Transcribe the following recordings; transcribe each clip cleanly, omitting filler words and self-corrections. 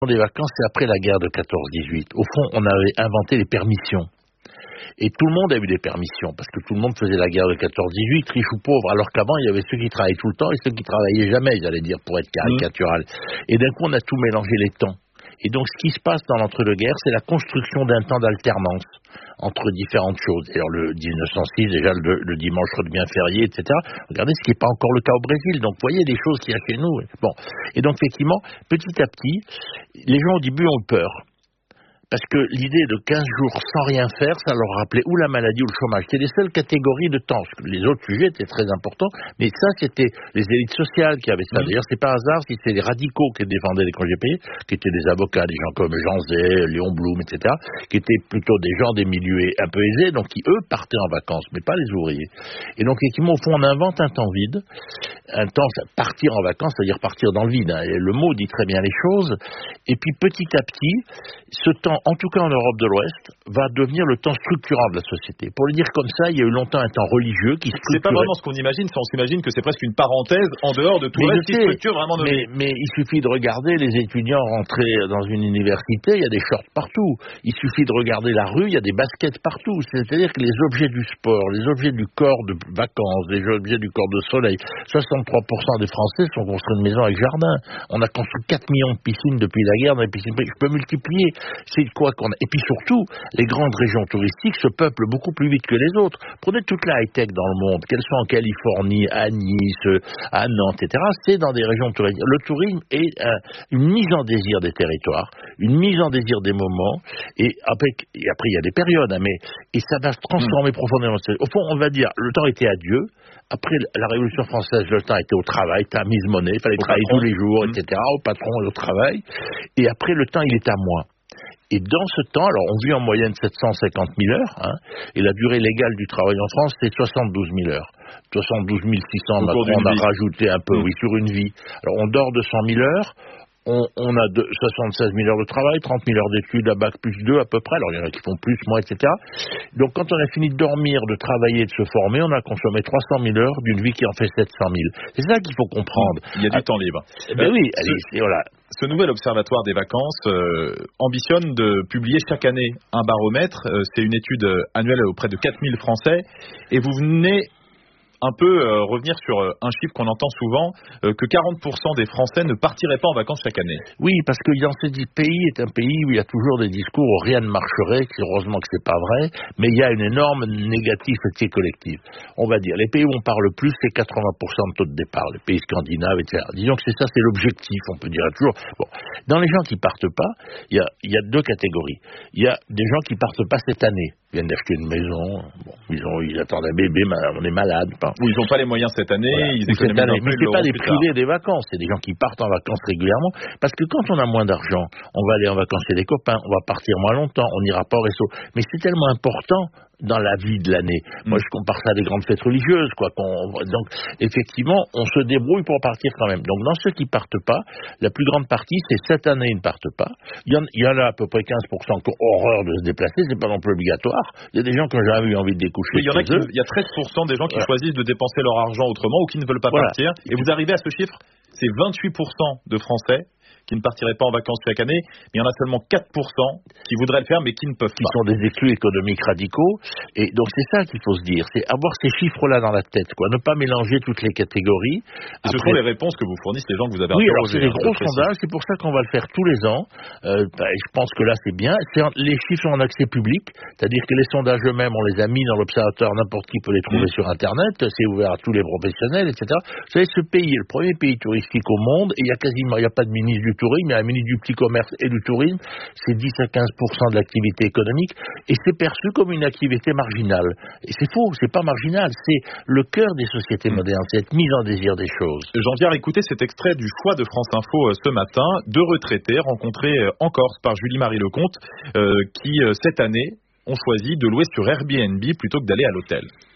des vacances, c'est après la guerre de 14-18. Au fond, on avait inventé les permissions. Et tout le monde a eu des permissions, parce que tout le monde faisait la guerre de 14-18, riche ou pauvre, alors qu'avant, il y avait ceux qui travaillaient tout le temps et ceux qui travaillaient jamais, j'allais dire, pour être caricatural. Et d'un coup, on a tout mélangé les temps. Et donc, ce qui se passe dans l'entre-deux-guerres, c'est la construction d'un temps d'alternance entre différentes choses. Et alors, le 1906, déjà, le dimanche redevient férié, etc. Regardez ce qui n'est pas encore le cas au Brésil. Donc, vous voyez les choses qu'il y a chez nous. Bon. Et donc, effectivement, petit à petit, les gens au début ont peur. Parce que l'idée de 15 jours sans rien faire, ça leur rappelait ou la maladie ou le chômage. C'était les seules catégories de temps. Les autres sujets étaient très importants, mais ça, c'était les élites sociales qui avaient ça. D'ailleurs, c'est pas hasard si c'est les radicaux qui défendaient les congés payés, qui étaient des avocats, des gens comme Jean Zay, Léon Blum, etc., qui étaient plutôt des gens des milieux un peu aisés, donc qui, eux, partaient en vacances, mais pas les ouvriers. Et donc, effectivement, au fond, on invente un temps vide, un temps, partir en vacances, c'est-à-dire partir dans le vide. Hein. Et le mot dit très bien les choses. Et puis, petit à petit, ce temps, en tout cas en Europe de l'Ouest, va devenir le temps structurant de la société. Pour le dire comme ça, il y a eu longtemps un temps religieux qui structurait. C'est pas vraiment ce qu'on imagine, on s'imagine que c'est presque une parenthèse en dehors de tout le reste qui structure vraiment nos vies. Mais il suffit de regarder les étudiants rentrer dans une université, il y a des shorts partout. Il suffit de regarder la rue, il y a des baskets partout. C'est-à-dire que les objets du sport, les objets du corps de vacances, les objets du corps de soleil, 63% des Français sont construits une maison avec jardin. On a construit 4 millions de piscines depuis la guerre dans les piscines. Je peux multiplier. C'est quoi qu'on a. Et puis surtout, les grandes régions touristiques se peuplent beaucoup plus vite que les autres. Prenez toute la high-tech dans le monde, qu'elles soient en Californie, à Nice, à Nantes, etc. C'est dans des régions touristiques. Le tourisme est une mise en désir des territoires, une mise en désir des moments, et après il y a des périodes, hein, et ça va se transformer profondément. Au fond, on va dire, le temps était adieu. Après la Révolution française, le temps était au travail, t'as mise monnaie, il fallait travailler tous les jours, etc., au patron et au travail. Et après, le temps, il est à moi. Et dans ce temps, alors on vit en moyenne 750 000 heures, hein, et la durée légale du travail en France, c'est 72 000 heures. 72 600, maintenant on a rajouté un peu, oui, sur une vie. Alors on dort 200 000 heures, on a 76 000 heures de travail, 30 000 heures d'études à bac plus 2 à peu près, alors il y en a qui font plus, moins, etc. Donc quand on a fini de dormir, de travailler, de se former, on a consommé 300 000 heures d'une vie qui en fait 700 000. C'est ça qu'il faut comprendre. Il y a du temps libre. Ben oui, allez, voilà. Ce nouvel observatoire des vacances ambitionne de publier chaque année un baromètre. C'est une étude annuelle auprès de 4000 Français. Et vous venez un peu revenir sur un chiffre qu'on entend souvent, que 40% des Français ne partiraient pas en vacances chaque année. Oui, parce que dans ce pays est un pays où il y a toujours des discours où rien ne marcherait, heureusement que c'est pas vrai, mais il y a une énorme négativité collective. On va dire, les pays où on parle le plus, c'est 80% de taux de départ, les pays scandinaves, etc. Disons que c'est l'objectif, on peut dire toujours. Bon. Dans les gens qui partent pas, il y a deux catégories. Il y a des gens qui partent pas cette année. Ils viennent d'acheter une maison, bon, ils attendent un bébé, on est malade. Ou ils n'ont pas les moyens cette année, voilà. ils économisent un peu. Mais c'est pas des privés des vacances, c'est des gens qui partent en vacances régulièrement. Parce que quand on a moins d'argent, on va aller en vacances chez des copains, on va partir moins longtemps, on n'ira pas au resto. Mais c'est tellement important dans la vie de l'année. Moi, je compare ça à des grandes fêtes religieuses, quoi. Donc, effectivement, on se débrouille pour partir quand même. Donc, dans ceux qui partent pas, la plus grande partie, c'est cette année, ils ne partent pas. Il y en a à peu près 15% qui ont horreur de se déplacer, c'est pas non plus obligatoire. Il y a des gens qui n'ont jamais eu envie de découcher. Il y a 13% des gens qui choisissent de dépenser leur argent autrement ou qui ne veulent pas partir. Et vous arrivez à ce chiffre, c'est 28% de Français qui ne partiraient pas en vacances chaque année, mais il y en a seulement 4% qui voudraient le faire, mais qui ne peuvent pas. Qui sont des exclus économiques radicaux, et donc c'est ça qu'il faut se dire, c'est avoir ces chiffres-là dans la tête, quoi, ne pas mélanger toutes les catégories. Et ce sont les réponses que vous fournissent les gens que vous avez interrogés. Oui, alors c'est des gros sondages, c'est pour ça qu'on va le faire tous les ans, je pense que là c'est bien, les chiffres sont en accès public, c'est-à-dire que les sondages eux-mêmes, on les a mis dans l'observatoire, n'importe qui peut les trouver sur Internet, c'est ouvert à tous les professionnels, etc. Vous savez, ce pays est le premier pays touristique au monde, et il y a pas de ministre du tourisme, il y a un ministre du petit commerce et du tourisme, c'est 10 à 15% de l'activité économique, et c'est perçu comme une activité marginale. Et c'est faux, c'est pas marginal, c'est le cœur des sociétés modernes, c'est cette mise en désir des choses. Jean-Pierre, écoutez cet extrait du choix de France Info ce matin, deux retraités rencontrés en Corse par Julie-Marie Lecomte, qui cette année ont choisi de louer sur Airbnb plutôt que d'aller à l'hôtel.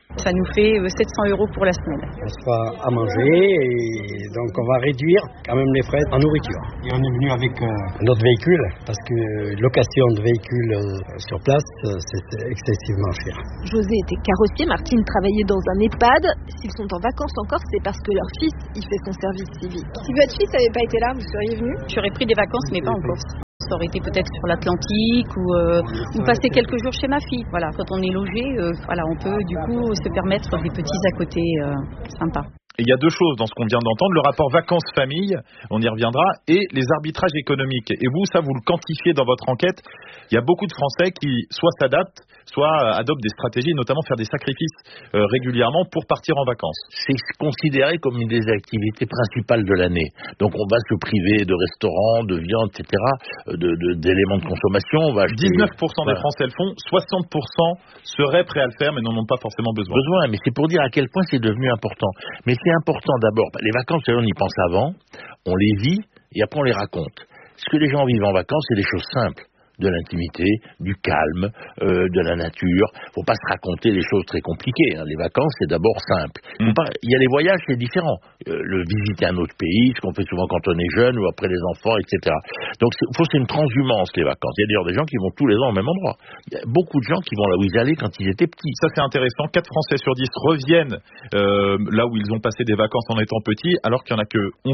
Ça nous fait 700 € pour la semaine. On sera à manger et donc on va réduire quand même les frais en nourriture. Et on est venu avec notre véhicule parce que location de véhicule sur place, c'est excessivement cher. José était carrossier, Martine travaillait dans un EHPAD. S'ils sont en vacances encore, c'est parce que leur fils y fait son service civique. Si votre fils n'avait pas été là, vous seriez venu ? J'aurais pris des vacances, mais pas en Corse. Ça aurait été peut-être sur l'Atlantique ou passer quelques jours chez ma fille. Voilà, quand on est logé, on peut du coup se permettre des petits à côté sympas. Et il y a deux choses dans ce qu'on vient d'entendre, le rapport vacances-famille, on y reviendra, et les arbitrages économiques. Et vous, ça, vous le quantifiez dans votre enquête. Il y a beaucoup de Français qui soit s'adaptent, soit adoptent des stratégies, notamment faire des sacrifices régulièrement pour partir en vacances. C'est considéré comme une des activités principales de l'année. Donc on va se priver de restaurants, de viande, etc., d'éléments de consommation. On va acheter... 19% des Français le font, 60% seraient prêts à le faire, mais n'en ont pas forcément besoin. Mais c'est pour dire à quel point c'est devenu important. Mais c'est important d'abord, les vacances, on y pense avant, on les vit et après on les raconte. Ce que les gens vivent en vacances, c'est des choses simples. De l'intimité, du calme, de la nature. Faut pas se raconter des choses très compliquées. Les vacances, c'est d'abord simple. Il y a les voyages, c'est différent. Le visiter un autre pays, ce qu'on fait souvent quand on est jeune ou après les enfants, etc. Donc, c'est une transhumance, les vacances. Il y a d'ailleurs des gens qui vont tous les ans au même endroit. Il y a beaucoup de gens qui vont là où ils allaient quand ils étaient petits. Ça, c'est intéressant. 4 Français sur 10 reviennent là où ils ont passé des vacances en étant petits, alors qu'il n'y en a que 11%.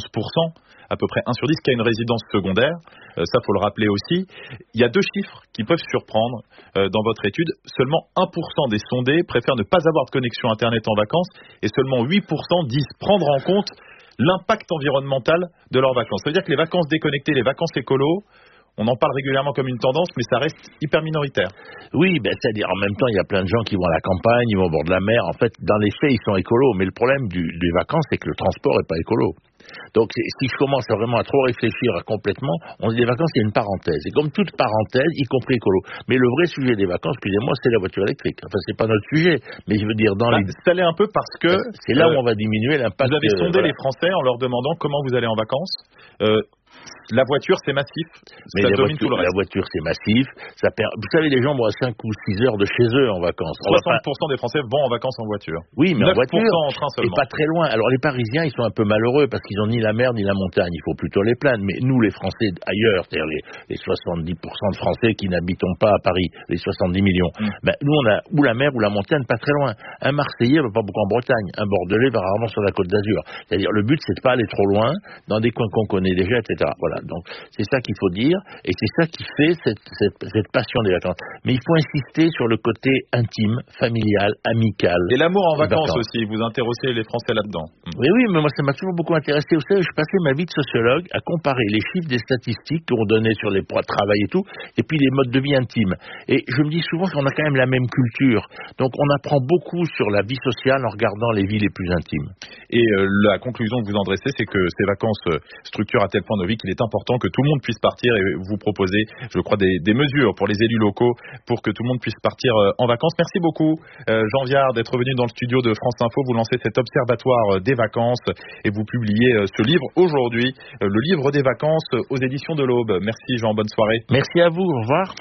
À peu près 1 sur 10 qui a une résidence secondaire. Ça, faut le rappeler aussi. Il y a 2 chiffres qui peuvent surprendre dans votre étude. Seulement 1% des sondés préfèrent ne pas avoir de connexion Internet en vacances et seulement 8% disent prendre en compte l'impact environnemental de leurs vacances. Ça veut dire que les vacances déconnectées, les vacances écolo, on en parle régulièrement comme une tendance, mais ça reste hyper minoritaire. Oui, c'est-à-dire en même temps, il y a plein de gens qui vont à la campagne, ils vont au bord de la mer. En fait, dans les faits, ils sont écolos. Mais le problème des vacances, c'est que le transport n'est pas écolo. Donc, si je commence vraiment à trop réfléchir complètement, on dit les vacances, c'est une parenthèse. Et comme toute parenthèse, y compris écolo. Mais le vrai sujet des vacances, excusez-moi, c'est la voiture électrique. Enfin, c'est pas notre sujet. Mais je veux dire, ça l'est un peu parce que... C'est là où on va diminuer l'impact. Vous avez sondé les Français en leur demandant comment vous allez en vacances. La voiture, c'est massif. Mais la voiture, c'est massif. Vous savez, les gens vont à 5 ou 6 heures de chez eux en vacances. 60% des Français vont en vacances en voiture. Oui, mais 9% en voiture, en train seulement. Et pas très loin. Alors, les Parisiens, ils sont un peu malheureux parce qu'ils n'ont ni la mer ni la montagne. Il faut plutôt les plaindre. Mais nous, les Français ailleurs, c'est-à-dire les 70% de Français qui n'habitons pas à Paris, les 70 millions, nous, on a ou la mer ou la montagne pas très loin. Un Marseillais va pas beaucoup en Bretagne. Un Bordelais va rarement sur la Côte d'Azur. C'est-à-dire, le but, c'est de pas aller trop loin dans des coins qu'on connaît déjà, etc. Voilà. Donc, c'est ça qu'il faut dire, et c'est ça qui fait cette passion des vacances. Mais il faut insister sur le côté intime, familial, amical. Et l'amour en vacances aussi, vous interrogez les Français là-dedans. Oui, mais moi ça m'a toujours beaucoup intéressé. Vous savez, je passais ma vie de sociologue à comparer les chiffres des statistiques qu'on donnait sur les poids de travail et tout, et puis les modes de vie intimes. Et je me dis souvent qu'on a quand même la même culture. Donc on apprend beaucoup sur la vie sociale en regardant les vies les plus intimes. Et la conclusion que vous en dressez, c'est que ces vacances structurent à tel point nos vies qu'il est important que tout le monde puisse partir, et vous proposez, je crois, des mesures pour les élus locaux pour que tout le monde puisse partir en vacances. Merci beaucoup, Jean Viard, d'être venu dans le studio de France Info. Vous lancez cet observatoire des vacances et vous publiez ce livre aujourd'hui, le livre des vacances aux éditions de l'Aube. Merci Jean, bonne soirée. Merci à vous, au revoir.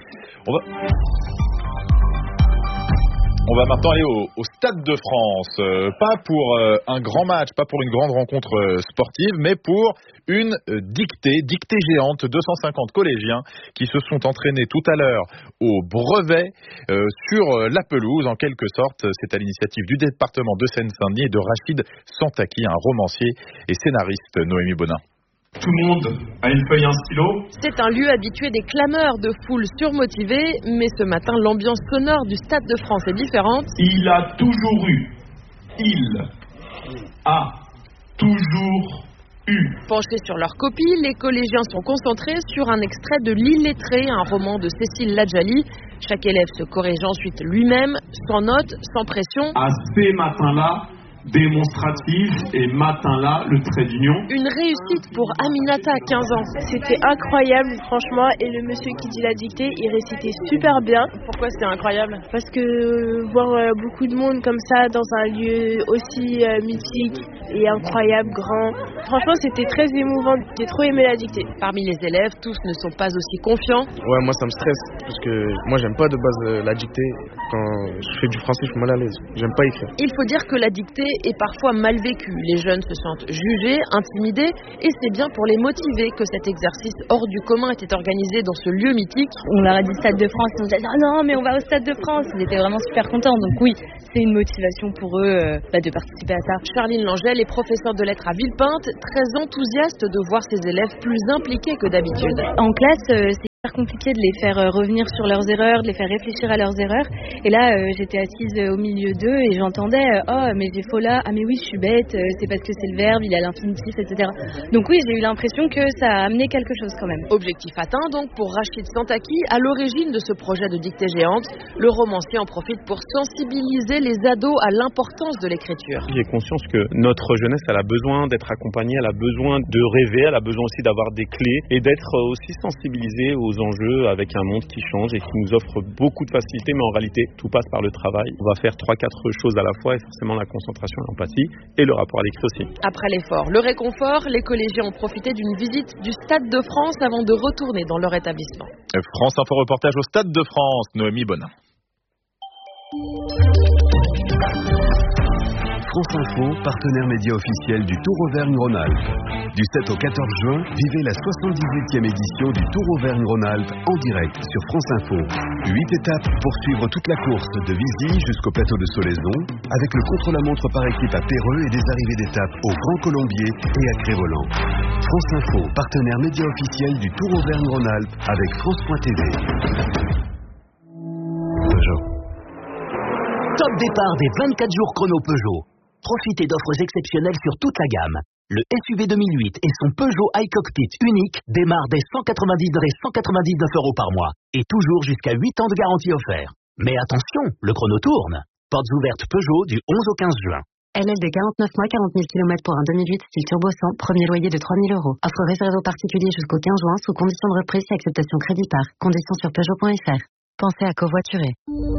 On va maintenant aller au Stade de France, pas pour un grand match, pas pour une grande rencontre sportive, mais pour une dictée géante, 250 collégiens qui se sont entraînés tout à l'heure au brevet sur la pelouse, en quelque sorte. C'est à l'initiative du département de Seine-Saint-Denis et de Rachid Santaki, un romancier et scénariste. Noémie Bonin. Tout le monde a une feuille et un stylo. C'est un lieu habitué des clameurs de foules surmotivées, mais ce matin, l'ambiance sonore du Stade de France est différente. Il a toujours eu. Penchés sur leur copie, les collégiens sont concentrés sur un extrait de L'Illettré, un roman de Cécile Ladjali. Chaque élève se corrige ensuite lui-même, sans notes, sans pression. À ces matins-là, démonstrative et matin là le trait d'union. Une réussite pour Aminata à 15 ans. C'était incroyable franchement, et le monsieur qui dit la dictée, il récitait super bien. Pourquoi c'était incroyable? Parce que voir beaucoup de monde comme ça dans un lieu aussi mythique et incroyable, grand, franchement c'était très émouvant, j'ai trop aimé la dictée. Parmi les élèves, tous ne sont pas aussi confiants. Ouais, moi ça me stresse, parce que moi j'aime pas de base la dictée. Quand je fais du français, je suis mal à l'aise, j'aime pas écrire. Il faut dire que la dictée est parfois mal vécue. Les jeunes se sentent jugés, intimidés, et c'est bien pour les motiver que cet exercice hors du commun était organisé dans ce lieu mythique. On leur a dit Stade de France, ils nous ont dit « non mais on va au Stade de France ». Ils étaient vraiment super contents, donc oui, c'est une motivation pour eux de participer à ça. Charline Langel est professeure de lettres à Villepinte, très enthousiaste de voir ses élèves plus impliqués que d'habitude. En classe, c'est super compliqué de les faire revenir sur leurs erreurs, de les faire réfléchir à leurs erreurs. Et là, j'étais assise au milieu d'eux et j'entendais oh mais j'ai faux là, ah mais oui je suis bête, c'est parce que c'est le verbe, il a l'infinitif, etc. Donc oui, j'ai eu l'impression que ça a amené quelque chose quand même. Objectif atteint donc pour Rachid Santaki, à l'origine de ce projet de dictée géante. Le romancier en profite pour sensibiliser les ados à l'importance de l'écriture. J'ai conscience que notre jeunesse, elle a besoin d'être accompagnée, elle a besoin de rêver, elle a besoin aussi d'avoir des clés et d'être aussi sensibilisée aux enjeux avec un monde qui change et qui nous offre beaucoup de facilité, mais en réalité tout passe par le travail. On va faire 3-4 choses à la fois et forcément la concentration et l'empathie et le rapport à l'écrit aussi. Après l'effort, le réconfort, les collégiens ont profité d'une visite du Stade de France avant de retourner dans leur établissement. France Info reportage au Stade de France, Noémie Bonin. France Info, partenaire média officiel du Tour Auvergne-Rhône-Alpes. Du 7 au 14 juin, vivez la 78e édition du Tour Auvergne-Rhône-Alpes en direct sur France Info. 8 étapes pour suivre toute la course de Vizy jusqu'au plateau de Solaison, avec le contre-la-montre par équipe à Péreux et des arrivées d'étapes au Grand Colombier et à Crévolant. France Info, partenaire média officiel du Tour Auvergne-Rhône-Alpes avec France.tv. Peugeot. Top départ des 24 jours chrono Peugeot. Profitez d'offres exceptionnelles sur toute la gamme. Le SUV 2008 et son Peugeot iCockpit unique démarrent dès 199 € par mois et toujours jusqu'à 8 ans de garantie offerte. Mais attention, le chrono tourne. Portes ouvertes Peugeot du 11 au 15 juin. LLD 49 mois, 40 000 km pour un 2008 style turbo 100, premier loyer de 3 000 €. Offre réservée aux particuliers jusqu'au 15 juin sous condition de reprise et acceptation crédit par. Conditions sur Peugeot.fr. Pensez à covoiturer.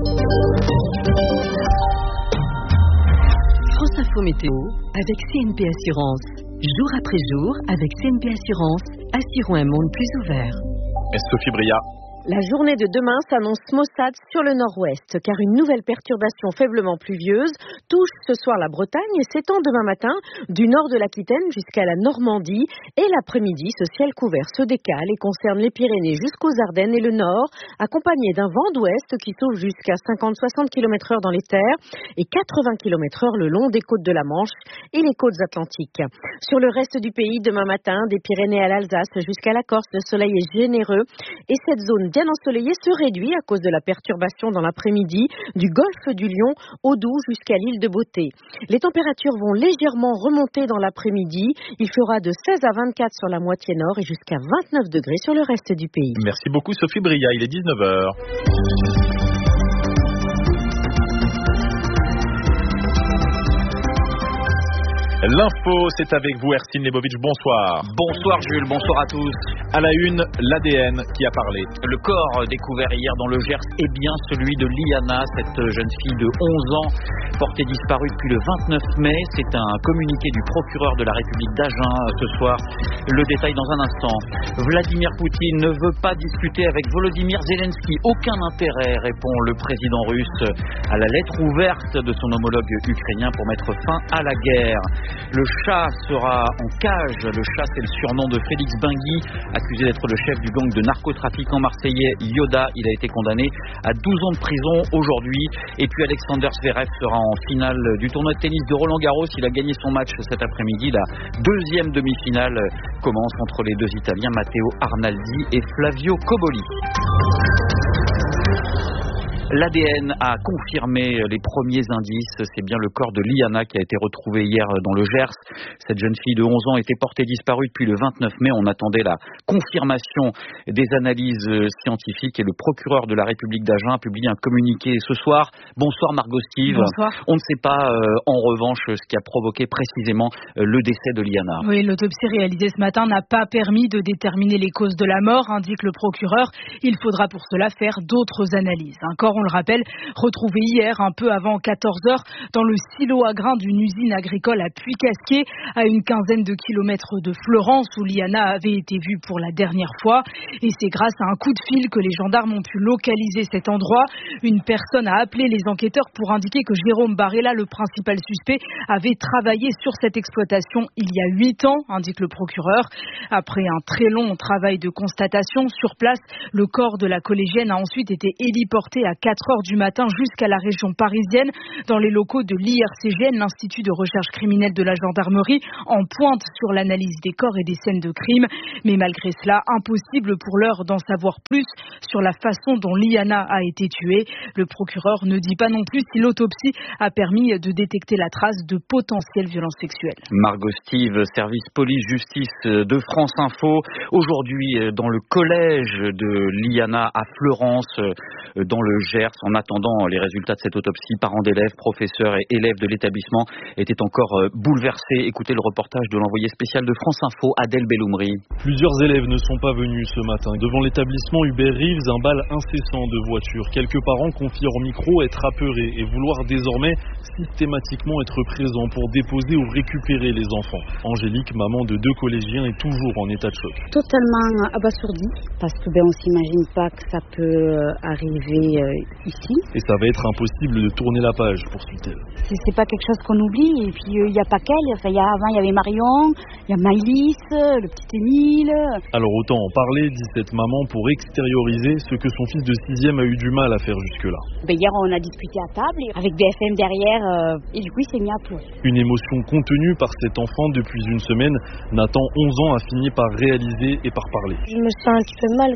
France Info Météo avec CNP Assurance. Jour après jour, avec CNP Assurance, assurons un monde plus ouvert. Sophie Bria. La journée de demain s'annonce maussade sur le nord-ouest, car une nouvelle perturbation faiblement pluvieuse touche ce soir la Bretagne et s'étend demain matin du nord de l'Aquitaine jusqu'à la Normandie. Et l'après-midi, ce ciel couvert se décale et concerne les Pyrénées jusqu'aux Ardennes et le nord, accompagné d'un vent d'ouest qui souffle jusqu'à 50-60 km/h dans les terres et 80 km/h le long des côtes de la Manche et les côtes atlantiques. Sur le reste du pays, demain matin, des Pyrénées à l'Alsace jusqu'à la Corse, le soleil est généreux et cette zone bien ensoleillée se réduit à cause de la perturbation dans l'après-midi du golfe du Lion au Doubs jusqu'à l'île de Beauté. Les températures vont légèrement remonter dans l'après-midi. Il fera de 16 à 24 sur la moitié nord et jusqu'à 29 degrés sur le reste du pays. Merci beaucoup Sophie Bria, il est 19h. L'info, c'est avec vous, Ercine Lebovitch, bonsoir. Bonsoir Jules, bonsoir à tous. À la une, l'ADN qui a parlé. Le corps découvert hier dans le Gers est bien celui de Liana, cette jeune fille de 11 ans, portée disparue depuis le 29 mai. C'est un communiqué du procureur de la République d'Agen ce soir. Le détail dans un instant. Vladimir Poutine ne veut pas discuter avec Volodymyr Zelensky. Aucun intérêt, répond le président russe à la lettre ouverte de son homologue ukrainien pour mettre fin à la guerre. Le chat sera en cage. Le chat, c'est le surnom de Félix Bingui, accusé d'être le chef du gang de narcotrafiquants marseillais Yoda. Il a été condamné à 12 ans de prison aujourd'hui. Et puis Alexander Zverev sera en finale du tournoi de tennis de Roland-Garros. Il a gagné son match cet après-midi. La deuxième demi-finale commence entre les deux Italiens, Matteo Arnaldi et Flavio Cobolli. L'ADN a confirmé les premiers indices. C'est bien le corps de Liana qui a été retrouvé hier dans le Gers. Cette jeune fille de 11 ans était portée disparue depuis le 29 mai. On attendait la confirmation des analyses scientifiques et le procureur de la République d'Agen a publié un communiqué ce soir. Bonsoir Margot Steve. Bonsoir. On ne sait pas en revanche ce qui a provoqué précisément le décès de Liana. Oui, l'autopsie réalisée ce matin n'a pas permis de déterminer les causes de la mort, indique le procureur. Il faudra pour cela faire d'autres analyses. Un corps, on le rappelle, retrouvé hier un peu avant 14h dans le silo à grains d'une usine agricole à Puy-Casquier, à une quinzaine de kilomètres de Fleurance où Liana avait été vue pour la dernière fois. Et c'est grâce à un coup de fil que les gendarmes ont pu localiser cet endroit. Une personne a appelé les enquêteurs pour indiquer que Jérôme Barella, le principal suspect, avait travaillé sur cette exploitation il y a 8 ans, indique le procureur. Après un très long travail de constatation sur place, le corps de la collégienne a ensuite été héliporté à 4h du matin jusqu'à la région parisienne, dans les locaux de l'IRCGN, l'Institut de recherche criminelle de la gendarmerie, en pointe sur l'analyse des corps et des scènes de crime. Mais malgré cela, impossible pour l'heure d'en savoir plus sur la façon dont Liana a été tuée. Le procureur ne dit pas non plus si l'autopsie a permis de détecter la trace de potentielles violences sexuelles. Margot Steve, service police-justice de France Info. Aujourd'hui, dans le collège de Liana à Fleurance, dans le Gers, en attendant les résultats de cette autopsie, parents d'élèves, professeurs et élèves de l'établissement étaient encore bouleversés. Écoutez le reportage de l'envoyé spécial de France Info, Adèle Belloumri. Plusieurs élèves ne sont pas venus ce matin. Devant l'établissement Hubert Reeves, un bal incessant de voitures. Quelques parents confient au micro être apeurés et vouloir désormais systématiquement être présents pour déposer ou récupérer les enfants. Angélique, maman de 2 collégiens, est toujours en état de choc. Totalement abasourdie, parce que on s'imagine pas que ça peut arriver ici. Et ça va être impossible de tourner la page, poursuit-elle. C'est pas quelque chose qu'on oublie, et puis il n'y a pas qu'elle, avant il y avait Marion, il y a Maïlis, le petit Émile. Alors autant en parler, dit cette maman, pour extérioriser ce que son fils de 6e a eu du mal à faire jusque-là. Hier on a discuté à table, avec BFM derrière, et du coup il s'est mis à pleurer. Une émotion contenue par cet enfant depuis une semaine. Nathan, 11 ans, a fini par réaliser et par parler. Je me sens un petit peu mal,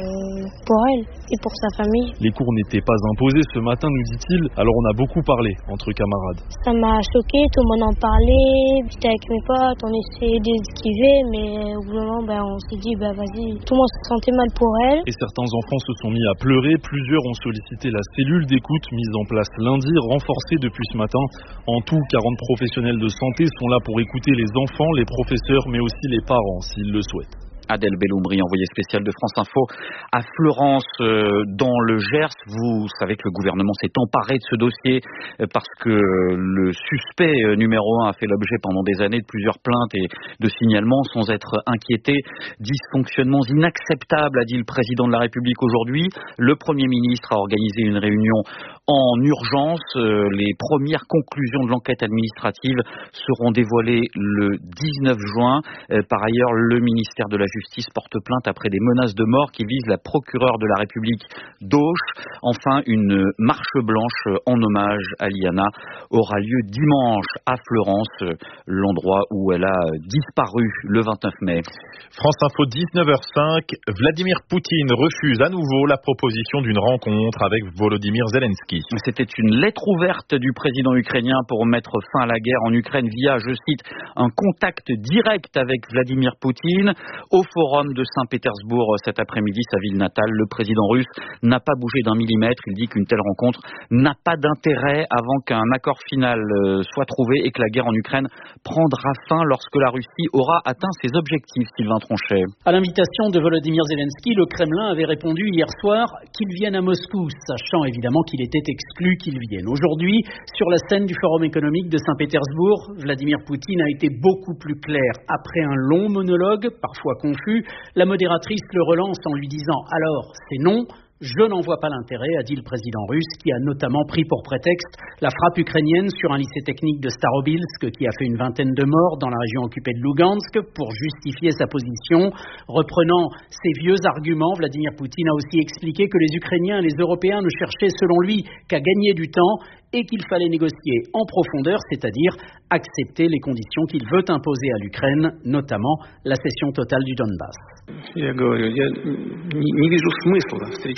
pour elle et pour sa famille. Les cours n'étaient pas imposés ce matin, nous dit-il, alors on a beaucoup parlé entre camarades. Ça m'a choqué, tout le monde en parlait, j'étais avec mes potes, on essayait d'esquiver, mais au bout d'un moment, on s'est dit, vas-y, tout le monde se sentait mal pour elle. Et certains enfants se sont mis à pleurer, plusieurs ont sollicité la cellule d'écoute mise en place lundi, renforcée depuis ce matin. En tout, 40 professionnels de santé sont là pour écouter les enfants, les professeurs, mais aussi les parents, s'ils le souhaitent. Adèle Belloumri, envoyée spéciale de France Info à Fleurance, dans le Gers. Vous savez que le gouvernement s'est emparé de ce dossier parce que le suspect numéro 1 a fait l'objet pendant des années de plusieurs plaintes et de signalements sans être inquiété. Dysfonctionnements inacceptables, a dit le président de la République aujourd'hui. Le Premier ministre a organisé une réunion en urgence. Les premières conclusions de l'enquête administrative seront dévoilées le 19 juin. Par ailleurs, le ministère de la Justice porte plainte après des menaces de mort qui visent la procureure de la République d'Auch. Enfin, une marche blanche en hommage à Liana aura lieu dimanche à Fleurance, l'endroit où elle a disparu le 29 mai. France Info, 19h05. Vladimir Poutine refuse à nouveau la proposition d'une rencontre avec Volodymyr Zelensky. C'était une lettre ouverte du président ukrainien pour mettre fin à la guerre en Ukraine via, je cite, un contact direct avec Vladimir Poutine. Au forum de Saint-Pétersbourg cet après-midi, sa ville natale, le président russe n'a pas bougé d'un millimètre. Il dit qu'une telle rencontre n'a pas d'intérêt avant qu'un accord final soit trouvé et que la guerre en Ukraine prendra fin lorsque la Russie aura atteint ses objectifs. Sylvain Tronchet. À l'invitation de Volodymyr Zelensky, le Kremlin avait répondu hier soir qu'il vienne à Moscou, sachant évidemment qu'il était exclu qu'il vienne. Aujourd'hui, sur la scène du Forum économique de Saint-Pétersbourg, Vladimir Poutine a été beaucoup plus clair. Après un long monologue, parfois confus, la modératrice le relance en lui disant « Alors, c'est non ». Je n'en vois pas l'intérêt, a dit le président russe, qui a notamment pris pour prétexte la frappe ukrainienne sur un lycée technique de Starobilsk qui a fait une vingtaine de morts dans la région occupée de Lugansk pour justifier sa position. Reprenant ses vieux arguments, Vladimir Poutine a aussi expliqué que les Ukrainiens et les Européens ne cherchaient selon lui qu'à gagner du temps et qu'il fallait négocier en profondeur, c'est-à-dire accepter les conditions qu'il veut imposer à l'Ukraine, notamment la cession totale du Donbass. Je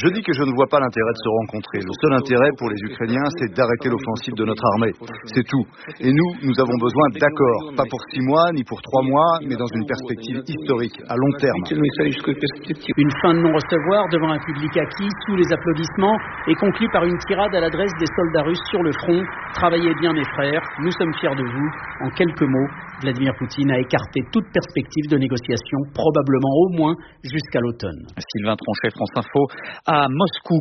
Je dis que je ne vois pas l'intérêt de se rencontrer. Le seul intérêt pour les Ukrainiens, c'est d'arrêter l'offensive de notre armée. C'est tout. Et nous avons besoin d'accords. Pas pour 6 mois, ni pour 3 mois, mais dans une perspective historique, à long terme. Une fin de non-recevoir devant un public acquis, sous les applaudissements, et conclue par une tirade à l'adresse des soldats russes sur le front. Travaillez bien mes frères, nous sommes fiers de vous. En quelques mots, Vladimir Poutine a écarté toute perspective de négociation, probablement au moins jusqu'à l'automne. Sylvain Tronchet, France Info. À Moscou,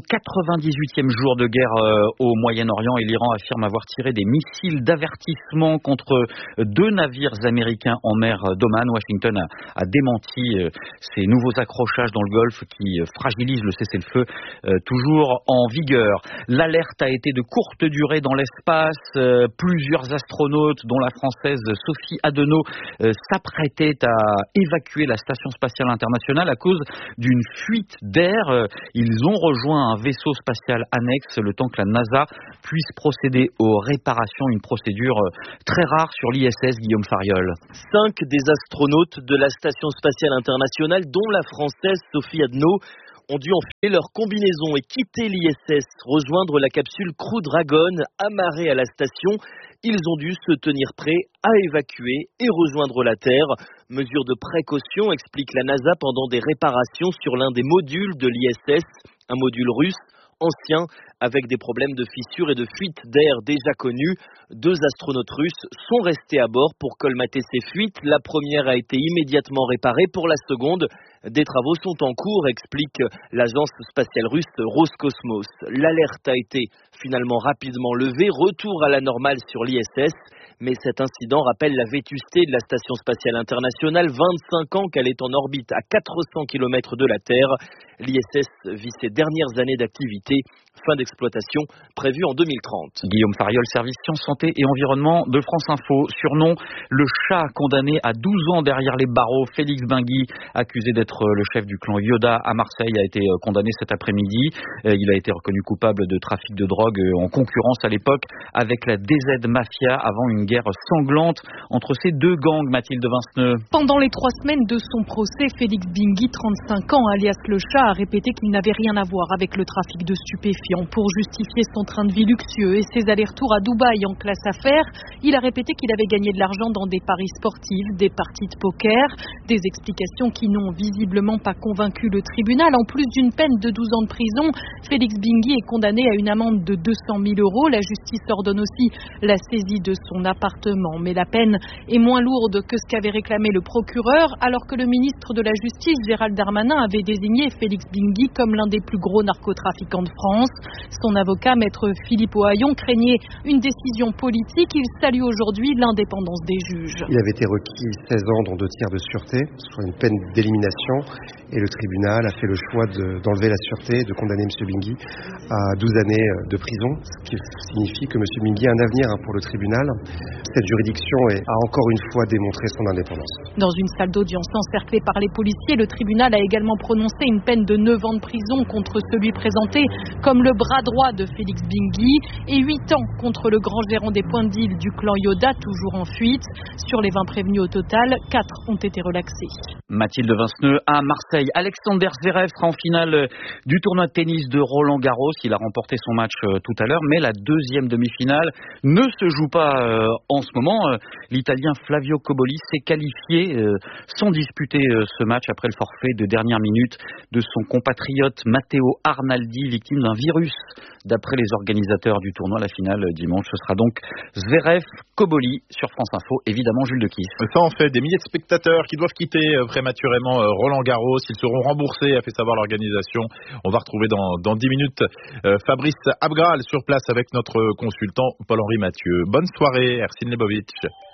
98e jour de guerre au Moyen-Orient, et l'Iran affirme avoir tiré des missiles d'avertissement contre 2 navires américains en mer d'Oman. Washington a démenti ces nouveaux accrochages dans le Golfe qui fragilisent le cessez-le-feu toujours en vigueur. L'alerte a été de courte durée dans l'espace. Plusieurs astronautes, dont la française Sophie Adenau, s'apprêtaient à évacuer la Station spatiale internationale à cause d'une fuite d'air. Ils ont rejoint un vaisseau spatial annexe le temps que la NASA puisse procéder aux réparations, une procédure très rare sur l'ISS. Guillaume Fariol. 5 des astronautes de la Station spatiale internationale, dont la française Sophie Adenau, ont dû enfiler leur combinaison et quitter l'ISS, rejoindre la capsule Crew Dragon amarrée à la station. Ils ont dû se tenir prêts à évacuer et rejoindre la Terre. Mesure de précaution, explique la NASA pendant des réparations sur l'un des modules de l'ISS, un module russe ancien avec des problèmes de fissures et de fuites d'air déjà connus. 2 astronautes russes sont restés à bord pour colmater ces fuites. La première a été immédiatement réparée. Pour la seconde, des travaux sont en cours, explique l'agence spatiale russe Roscosmos. L'alerte a été finalement rapidement levée. Retour à la normale sur l'ISS. Mais cet incident rappelle la vétusté de la Station spatiale internationale. 25 ans qu'elle est en orbite à 400 km de la Terre. L'ISS vit ses dernières années d'activité. Fin d'exploitation prévue en 2030. Guillaume Fariol, service Sciences, Santé et Environnement de France Info. Surnom, le chat condamné à 12 ans derrière les barreaux. Félix Bingui, accusé d'être le chef du clan Yoda à Marseille, a été condamné cet après-midi. Il a été reconnu coupable de trafic de drogue en concurrence à l'époque avec la DZ Mafia avant une guerre sanglante entre ces 2 gangs. Mathilde Vinceneux. Pendant les 3 semaines de son procès, Félix Bingui, 35 ans, alias le chat, a répété qu'il n'avait rien à voir avec le trafic de stupéfiants. Pour justifier son train de vie luxueux et ses allers-retours à Dubaï en classe affaires, il a répété qu'il avait gagné de l'argent dans des paris sportifs, des parties de poker, des explications qui n'ont visiblement pas convaincu le tribunal. En plus d'une peine de 12 ans de prison, Félix Bingui est condamné à une amende de 200 000 €. La justice ordonne aussi la saisie de son appartement. Mais la peine est moins lourde que ce qu'avait réclamé le procureur, alors que le ministre de la Justice, Gérald Darmanin, avait désigné Félix Bingui comme l'un des plus gros narcotrafiquants de France. Son avocat, maître Philippe Ohaillon, craignait une décision politique. Il salue aujourd'hui l'indépendance des juges. Il avait été requis 16 ans dont 2 tiers de sûreté, soit une peine d'élimination. Et le tribunal a fait le choix d'enlever la sûreté, de condamner M. Bingui à 12 années de prison, ce qui signifie que M. Bingui a un avenir pour le tribunal. Cette juridiction a encore une fois démontré son indépendance. Dans une salle d'audience encerclée par les policiers, le tribunal a également prononcé une peine de 9 ans de prison contre celui présenté comme le bras droit de Félix Bingui et 8 ans contre le grand gérant des points de deal du clan Yoda, toujours en fuite. Sur les 20 prévenus au total, 4 ont été relaxés. Mathilde Vinceneux à Marseille. Alexander Zverev sera en finale du tournoi de tennis de Roland-Garros. Il a remporté son match tout à l'heure, mais la 2e demi-finale ne se joue pas en ce moment. L'Italien Flavio Cobolli s'est qualifié sans disputer ce match après le forfait de dernière minute de son compatriote Matteo Arnaldi, victime d'un virus. D'après les organisateurs du tournoi, la finale dimanche, ce sera donc Zverev-Cobolli sur France Info. Évidemment, Jules de Kiss. Ça en fait des milliers de spectateurs qui doivent quitter prématurément Roland-Garros. Ils seront remboursés, a fait savoir l'organisation. On va retrouver dans 10 minutes Fabrice Abgral sur place avec notre consultant Paul-Henri Mathieu. Bonne soirée, Ersin Lebovic.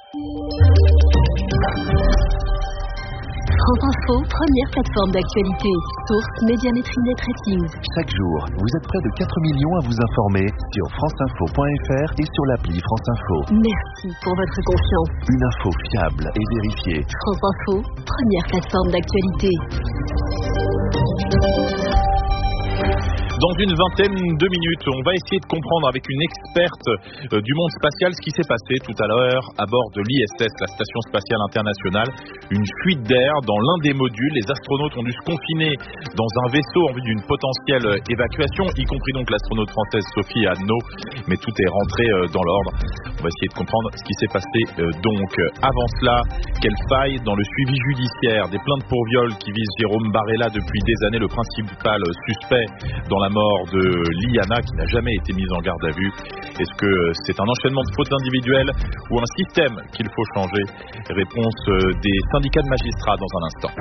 France Info, première plateforme d'actualité. Source Médiamétrie Net Ratings. Chaque jour, vous êtes près de 4 millions à vous informer sur franceinfo.fr et sur l'appli France Info. Merci pour votre confiance. Une info fiable et vérifiée. France Info, première plateforme d'actualité. Dans une vingtaine de minutes, on va essayer de comprendre avec une experte du monde spatial ce qui s'est passé tout à l'heure à bord de l'ISS, la Station Spatiale Internationale. Une fuite d'air dans l'un des modules. Les astronautes ont dû se confiner dans un vaisseau en vue d'une potentielle évacuation, y compris donc l'astronaute française Sophie Adno. Mais tout est rentré dans l'ordre. On va essayer de comprendre ce qui s'est passé donc. Avant cela, quelle faille dans le suivi judiciaire des plaintes pour viol qui visent Jérôme Barella depuis des années, le principal suspect dans la mort de Liana qui n'a jamais été mise en garde à vue. Est-ce que c'est un enchaînement de fautes individuelles ou un système qu'il faut changer? Réponse des syndicats de magistrats dans un instant.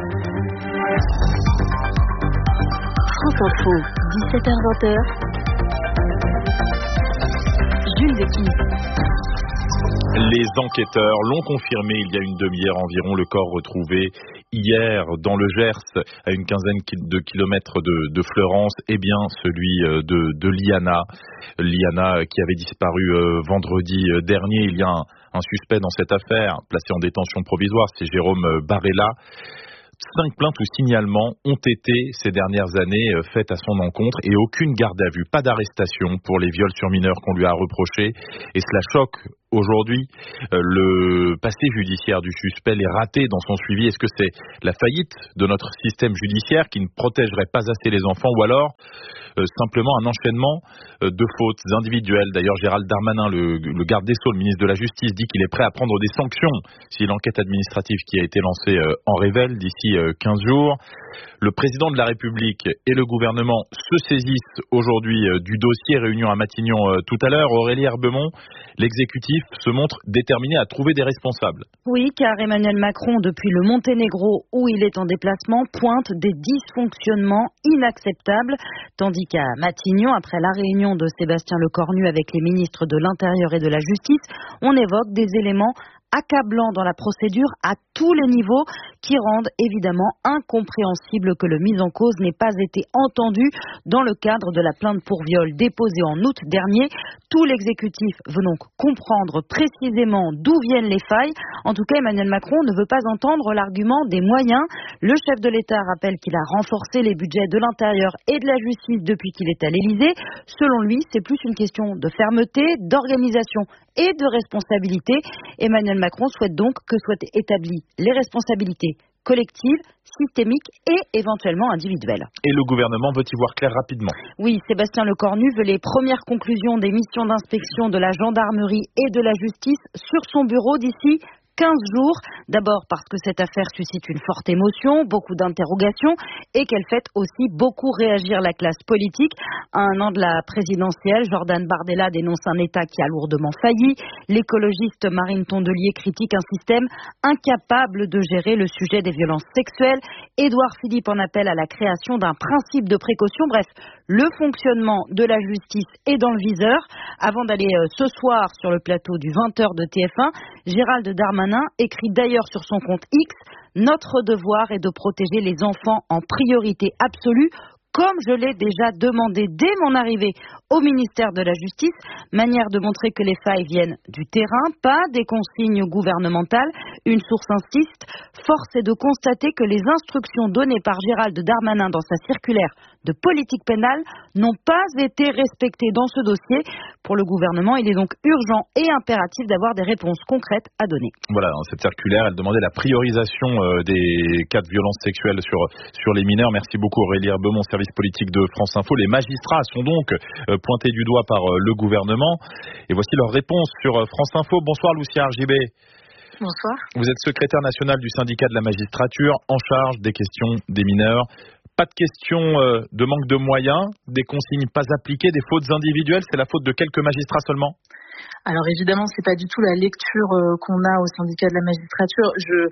France Info, 17h-20h. Jules Dequy. Les enquêteurs l'ont confirmé il y a une demi-heure environ, le corps retrouvé hier dans le Gers, à une quinzaine de kilomètres de Fleurance, est bien celui de Liana. Liana qui avait disparu vendredi dernier. Il y a un suspect dans cette affaire, placé en détention provisoire, c'est Jérôme Barella. 5 plaintes ou signalements ont été ces dernières années faites à son encontre et aucune garde à vue, pas d'arrestation pour les viols sur mineurs qu'on lui a reprochés. Et cela choque aujourd'hui. Le passé judiciaire du suspect, les ratés dans son suivi. Est-ce que c'est la faillite de notre système judiciaire qui ne protégerait pas assez les enfants, ou alors simplement un enchaînement de fautes individuelles? D'ailleurs, Gérald Darmanin, le garde des Sceaux, le ministre de la Justice, dit qu'il est prêt à prendre des sanctions si l'enquête administrative qui a été lancée en révèle d'ici 15 jours. Le président de la République et le gouvernement se saisissent aujourd'hui du dossier. Réunion à Matignon tout à l'heure. Aurélie Herbemont, l'exécutif se montre déterminé à trouver des responsables. Oui, car Emmanuel Macron, depuis le Monténégro où il est en déplacement, pointe des dysfonctionnements inacceptables. Tandis qu'à Matignon, après la réunion de Sébastien Lecornu avec les ministres de l'Intérieur et de la Justice, on évoque des éléments accablants dans la procédure à tous les niveaux qui rendent évidemment incompréhensible que le mis en cause n'ait pas été entendu dans le cadre de la plainte pour viol déposée en août dernier. Tout l'exécutif veut donc comprendre précisément d'où viennent les failles. En tout cas, Emmanuel Macron ne veut pas entendre l'argument des moyens. Le chef de l'État rappelle qu'il a renforcé les budgets de l'Intérieur et de la Justice depuis qu'il est à l'Élysée. Selon lui, c'est plus une question de fermeté, d'organisation et de responsabilité. Emmanuel Macron souhaite donc que soient établies les responsabilités collectives, systémiques et éventuellement individuelles. Et le gouvernement veut y voir clair rapidement. Oui, Sébastien Lecornu veut les premières conclusions des missions d'inspection de la gendarmerie et de la justice sur son bureau d'ici 15 jours. D'abord parce que cette affaire suscite une forte émotion, beaucoup d'interrogations et qu'elle fait aussi beaucoup réagir la classe politique. À un an de la présidentielle, Jordan Bardella dénonce un État qui a lourdement failli. L'écologiste Marine Tondelier critique un système incapable de gérer le sujet des violences sexuelles. Édouard Philippe en appelle à la création d'un principe de précaution. Bref, le fonctionnement de la justice est dans le viseur. Avant d'aller ce soir sur le plateau du 20h de TF1, Gérald Darmanin écrit d'ailleurs sur son compte X « Notre devoir est de protéger les enfants en priorité absolue ». Comme je l'ai déjà demandé dès mon arrivée au ministère de la Justice, manière de montrer que les failles viennent du terrain, pas des consignes gouvernementales. Une source insiste, force est de constater que les instructions données par Gérald Darmanin dans sa circulaire de politique pénale n'ont pas été respectées dans ce dossier. Pour le gouvernement, il est donc urgent et impératif d'avoir des réponses concrètes à donner. Voilà, dans cette circulaire, elle demandait la priorisation des cas de violences sexuelles sur les mineurs. Merci beaucoup Aurélie Herbemont, service politique de France Info. Les magistrats sont donc pointés du doigt par le gouvernement. Et voici leur réponse sur France Info. Bonsoir Lucia Argibé. Bonsoir. Vous êtes secrétaire national du syndicat de la magistrature en charge des questions des mineurs. Pas de question de manque de moyens, des consignes pas appliquées, des fautes individuelles, c'est la faute de quelques magistrats seulement? Alors évidemment, c'est pas du tout la lecture qu'on a au syndicat de la magistrature.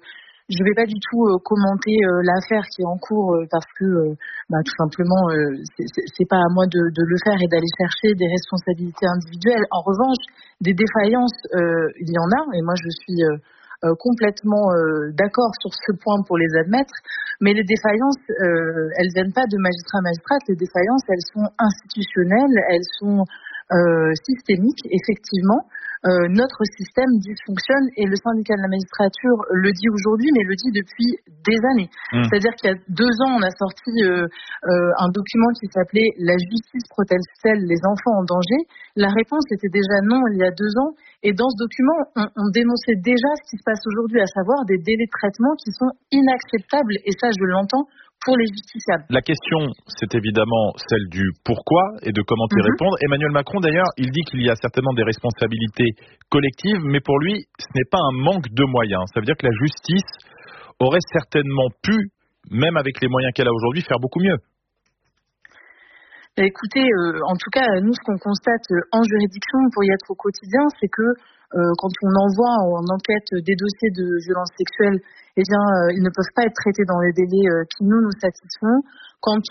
Je vais pas du tout commenter l'affaire qui est en cours parce que tout simplement c'est pas à moi de le faire et d'aller chercher des responsabilités individuelles. En revanche, des défaillances, il y en a, et moi je suis complètement d'accord sur ce point pour les admettre, mais les défaillances, elles viennent pas de magistrats à magistrates, les défaillances, elles sont institutionnelles, elles sont systémiques, effectivement. notre système dysfonctionne et le syndicat de la magistrature le dit aujourd'hui, mais le dit depuis des années. C'est-à-dire qu'il y a 2 ans, on a sorti un document qui s'appelait « La justice protège-t-elle les enfants en danger ?» La réponse était déjà non il y a 2 ans. Et dans ce document, on dénonçait déjà ce qui se passe aujourd'hui, à savoir des délais de traitement qui sont inacceptables. Et ça, je l'entends, pour les justiciables. La question, c'est évidemment celle du pourquoi et de comment y répondre. Emmanuel Macron, d'ailleurs, il dit qu'il y a certainement des responsabilités collectives, mais pour lui, ce n'est pas un manque de moyens. Ça veut dire que la justice aurait certainement pu, même avec les moyens qu'elle a aujourd'hui, faire beaucoup mieux. Écoutez, en tout cas, nous, ce qu'on constate en juridiction pour y être au quotidien, c'est que quand on envoie en enquête des dossiers de violences sexuelles, eh bien, ils ne peuvent pas être traités dans les délais qui nous satisfont. Quand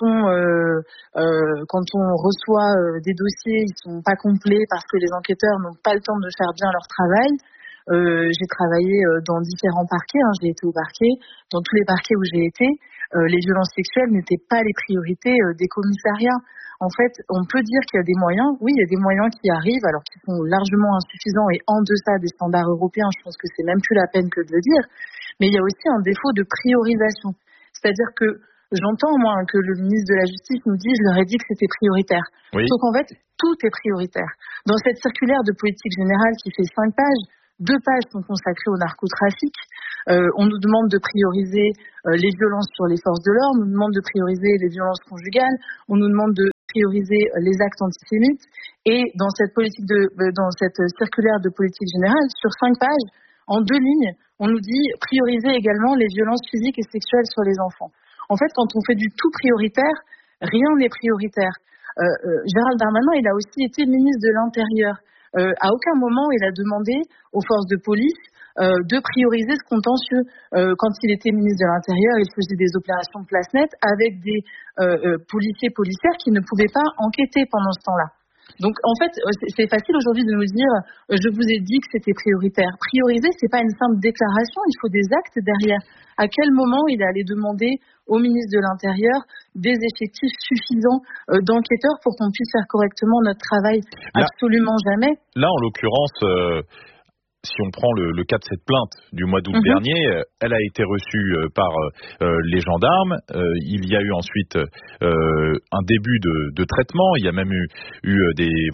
on reçoit des dossiers, ils sont pas complets parce que les enquêteurs n'ont pas le temps de faire bien leur travail. J'ai travaillé dans différents parquets, j'ai été au parquet. Dans tous les parquets où j'ai été, les violences sexuelles n'étaient pas les priorités des commissariats. En fait, on peut dire qu'il y a des moyens. Oui, il y a des moyens qui arrivent, alors qui sont largement insuffisants et en deçà des standards européens. Je pense que c'est même plus la peine que de le dire. Mais il y a aussi un défaut de priorisation. C'est-à-dire que j'entends, moi, que le ministre de la Justice nous dit « je leur ai dit que c'était prioritaire ». Oui. Donc, en fait, tout est prioritaire. Dans cette circulaire de politique générale qui fait 5 pages, 2 pages sont consacrées au narcotrafic. On nous demande de prioriser les violences sur les forces de l'ordre, on nous demande de prioriser les violences conjugales, on nous demande de prioriser les actes antisémites. Et dans cette circulaire de politique générale, sur 5 pages, en 2 lignes, on nous dit prioriser également les violences physiques et sexuelles sur les enfants. En fait, quand on fait du tout prioritaire, rien n'est prioritaire. Gérald Darmanin, il a aussi été ministre de l'Intérieur. À aucun moment, il a demandé aux forces de police de prioriser ce contentieux. Quand il était ministre de l'Intérieur, il faisait des opérations de place nette avec des policières qui ne pouvaient pas enquêter pendant ce temps-là. Donc, en fait, c'est facile aujourd'hui de nous dire « je vous ai dit que c'était prioritaire ». Prioriser, c'est pas une simple déclaration, il faut des actes derrière. À quel moment il allait demander au ministre de l'Intérieur des effectifs suffisants d'enquêteurs pour qu'on puisse faire correctement notre travail? Absolument jamais. Là, en l'occurrence, si on prend le cas de cette plainte du mois d'août dernier, elle a été reçue par les gendarmes. Il y a eu ensuite un début de traitement. Il y a même eu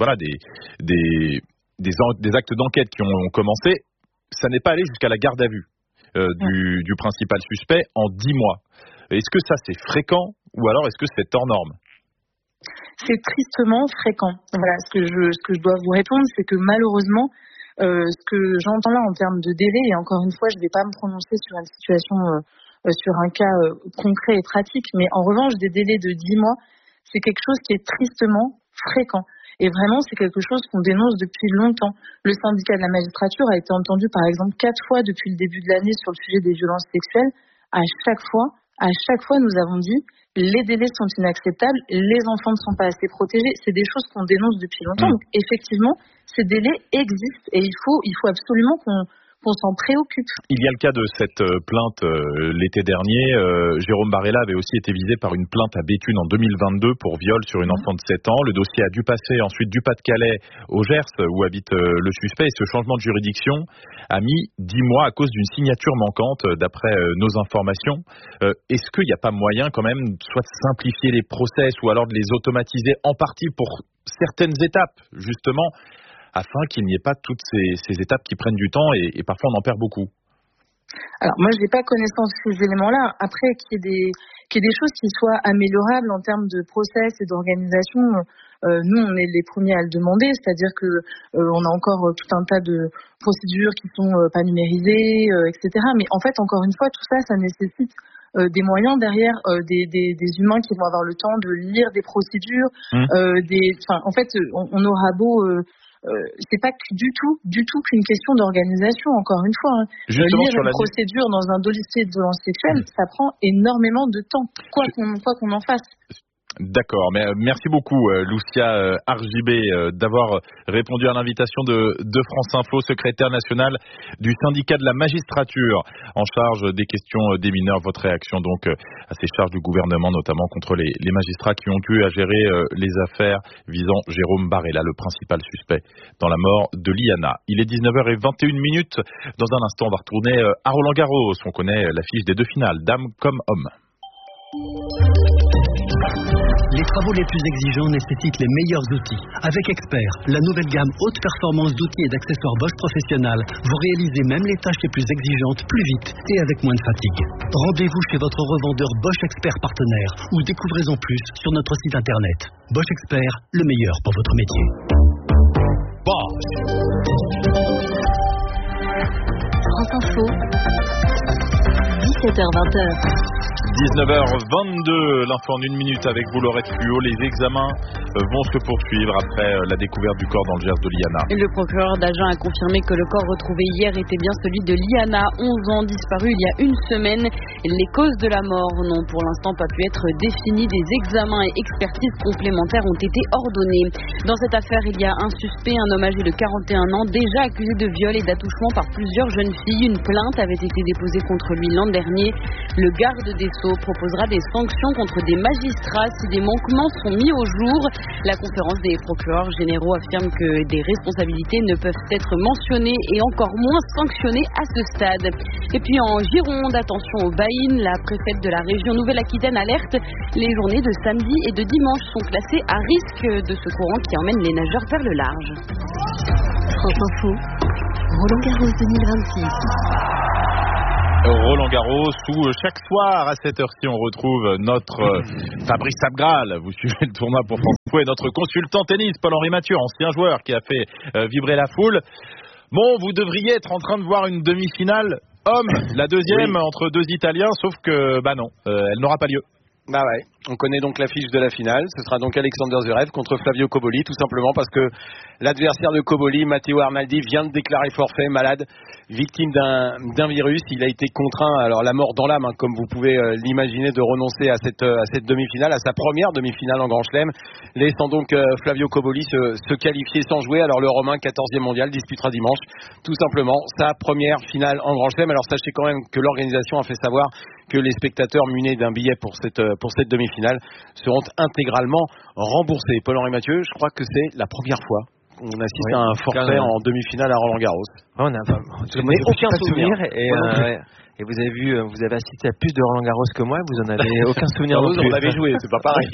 des actes d'enquête qui ont commencé. Ça n'est pas allé jusqu'à la garde à vue du principal suspect en 10 mois. Est-ce que ça c'est fréquent ou alors est-ce que c'est hors norme? C'est tristement fréquent. Voilà, ce que je dois vous répondre, c'est que malheureusement, ce que j'entends là en termes de délai, et encore une fois, je ne vais pas me prononcer sur une situation, sur un cas concret et pratique, mais en revanche, des délais de 10 mois, c'est quelque chose qui est tristement fréquent. Et vraiment, c'est quelque chose qu'on dénonce depuis longtemps. Le syndicat de la magistrature a été entendu, par exemple, 4 fois depuis le début de l'année sur le sujet des violences sexuelles. À chaque fois, nous avons dit les délais sont inacceptables, les enfants ne sont pas assez protégés. C'est des choses qu'on dénonce depuis longtemps. Donc, effectivement, ces délais existent et il faut absolument qu'on s'en préoccupe. Il y a le cas de cette plainte l'été dernier. Jérôme Barella avait aussi été visé par une plainte à Béthune en 2022 pour viol sur une enfant de 7 ans. Le dossier a dû passer ensuite du Pas-de-Calais au Gers où habite le suspect. Et ce changement de juridiction a mis 10 mois à cause d'une signature manquante d'après nos informations. Est-ce qu'il n'y a pas moyen quand même soit de simplifier les process ou alors de les automatiser en partie pour certaines étapes justement afin qu'il n'y ait pas toutes ces étapes qui prennent du temps et parfois on en perd beaucoup? Alors moi je n'ai pas connaissance de ces éléments-là. Après qu'il y ait des choses qui soient améliorables en termes de process et d'organisation, nous on est les premiers à le demander, c'est-à-dire que on a encore tout un tas de procédures qui sont pas numérisées, etc. Mais en fait encore une fois tout ça nécessite des moyens derrière, des humains qui vont avoir le temps de lire des procédures, en fait on aura beau c'est pas du tout qu'une question d'organisation, encore une fois. Lire une procédure dans un dossier de violence sexuelle, ça prend énormément de temps, quoi qu'on en fasse. D'accord, mais merci beaucoup Lucia Argibé d'avoir répondu à l'invitation de France Info, secrétaire nationale du syndicat de la magistrature en charge des questions des mineurs. Votre réaction donc à ces charges du gouvernement, notamment contre les magistrats qui ont eu à gérer les affaires visant Jérôme Barella, le principal suspect dans la mort de Liana. Il est 19h21. Dans un instant, on va retourner à Roland-Garros. On connaît l'affiche des 2 finales, dames comme hommes. Les travaux les plus exigeants nécessitent les meilleurs outils. Avec Expert, la nouvelle gamme haute performance d'outils et d'accessoires Bosch Professionnel, vous réalisez même les tâches les plus exigeantes plus vite et avec moins de fatigue. Rendez-vous chez votre revendeur Bosch Expert partenaire ou découvrez-en plus sur notre site internet. Bosch Expert, le meilleur pour votre métier. Bosch. France Info, 17h-20h. 19h22, l'info en 1 minute avec vous, Laurette Fluot. Les examens vont se poursuivre après la découverte du corps dans le Gers de Liana. Le procureur d'Agen a confirmé que le corps retrouvé hier était bien celui de Liana, 11 ans, disparu il y a 1 semaine. Les causes de la mort n'ont pour l'instant pas pu être définies. Des examens et expertises complémentaires ont été ordonnés. Dans cette affaire, il y a un suspect, un homme âgé de 41 ans, déjà accusé de viol et d'attouchement par plusieurs jeunes filles. Une plainte avait été déposée contre lui l'an dernier. Le garde des Sceaux proposera des sanctions contre des magistrats si des manquements sont mis au jour. La conférence des procureurs généraux affirme que des responsabilités ne peuvent être mentionnées et encore moins sanctionnées à ce stade. Et puis en Gironde, attention aux baïnes, la préfète de la région Nouvelle-Aquitaine alerte. Les journées de samedi et de dimanche sont classées à risque de ce courant qui emmène les nageurs vers le large. France Info, Roland-Garros 2026. Roland-Garros où chaque soir à cette heure-ci on retrouve notre Fabrice Abgral, vous suivez le tournoi pour France Info, et notre consultant tennis Paul-Henri Mathieu, ancien joueur qui a fait vibrer la foule. Bon, vous devriez être en train de voir une demi-finale homme, la deuxième entre 2 Italiens, sauf que non, elle n'aura pas lieu. Bah ouais, on connaît donc l'affiche de la finale, ce sera donc Alexander Zverev contre Flavio Cobolli, tout simplement parce que l'adversaire de Cobolli, Matteo Arnaldi, vient de déclarer forfait, malade, victime d'un virus. Il a été contraint, alors la mort dans l'âme, comme vous pouvez l'imaginer, de renoncer à cette demi-finale, à sa première demi-finale en Grand Chelem, laissant donc Flavio Cobolli se qualifier sans jouer. Alors le Romain, 14e mondial, disputera dimanche, tout simplement, sa première finale en Grand Chelem. Alors sachez quand même que l'organisation a fait savoir que les spectateurs munis d'un billet pour cette demi-finale seront intégralement remboursés. Paul-Henri Mathieu, je crois que c'est la première fois qu'on assiste à un forfait en demi-finale à Roland-Garros. On n'a aucun souvenir. Et vous avez vu, vous avez assisté à plus de Roland-Garros que moi, vous en avez aucun souvenir non plus. On avait joué, c'est pas pareil.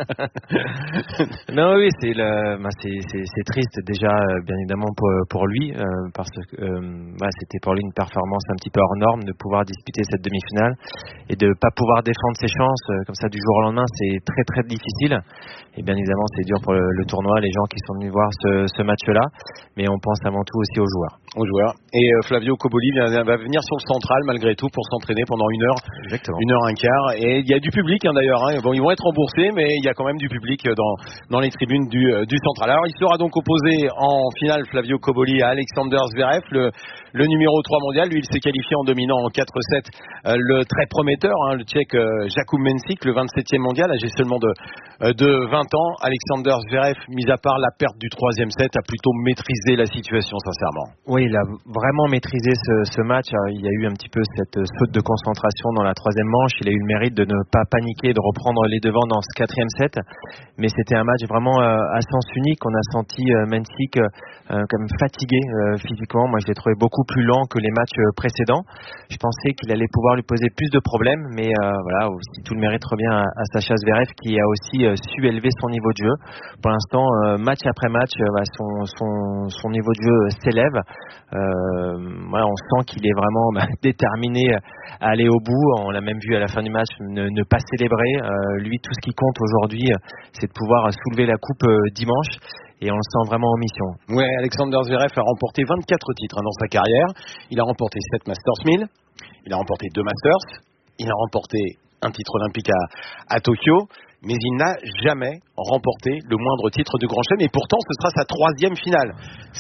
Non, oui, c'est triste déjà, bien évidemment pour lui, parce que c'était pour lui une performance un petit peu hors norme de pouvoir disputer cette demi-finale et de pas pouvoir défendre ses chances comme ça du jour au lendemain, c'est très très difficile. Et bien évidemment, c'est dur pour le tournoi, les gens qui sont venus voir ce match-là, mais on pense avant tout aussi aux joueurs. Et Flavio Cobolli va venir sur le central malgré tout pour s'entraîner pendant 1 heure. Exactement. 1 heure, 1 quart. Et il y a du public d'ailleurs. Bon, ils vont être remboursés, mais il y a quand même du public dans les tribunes du central. Alors il sera donc opposé en finale Flavio Cobolli à Alexander Zverev, le numéro 3 mondial. Lui, il s'est qualifié en dominant en 4-7 le très prometteur, le Tchèque Jakub Mensik, le 27e mondial, âgé seulement de 20 ans. Alexander Zverev, mis à part la perte du 3e set, a plutôt maîtrisé la situation, sincèrement. Oui, il a vraiment maîtrisé ce match. Il y a eu un petit peu cette saute de concentration dans la 3e manche. Il a eu le mérite de ne pas paniquer, de reprendre les devants dans ce 4e set. Mais c'était un match vraiment à sens unique. On a senti Mensik comme fatigué physiquement. Moi, je l'ai trouvé beaucoup plus lent que les matchs précédents. Je pensais qu'il allait pouvoir lui poser plus de problèmes, mais voilà, aussi tout le mérite revient à Sacha Zverev qui a aussi su élever son niveau de jeu. Pour l'instant, match après match, son niveau de jeu s'élève. Voilà, on sent qu'il est vraiment déterminé à aller au bout. On l'a même vu à la fin du match ne pas célébrer. Lui, tout ce qui compte aujourd'hui, c'est de pouvoir soulever la coupe dimanche. Et on le sent vraiment en mission. Ouais, Alexander Zverev a remporté 24 titres dans sa carrière. Il a remporté 7 Masters 1000. Il a remporté 2 Masters. Il a remporté un titre olympique à Tokyo. Mais il n'a jamais remporté le moindre titre de Grand Chelem, et pourtant ce sera sa quatrième finale.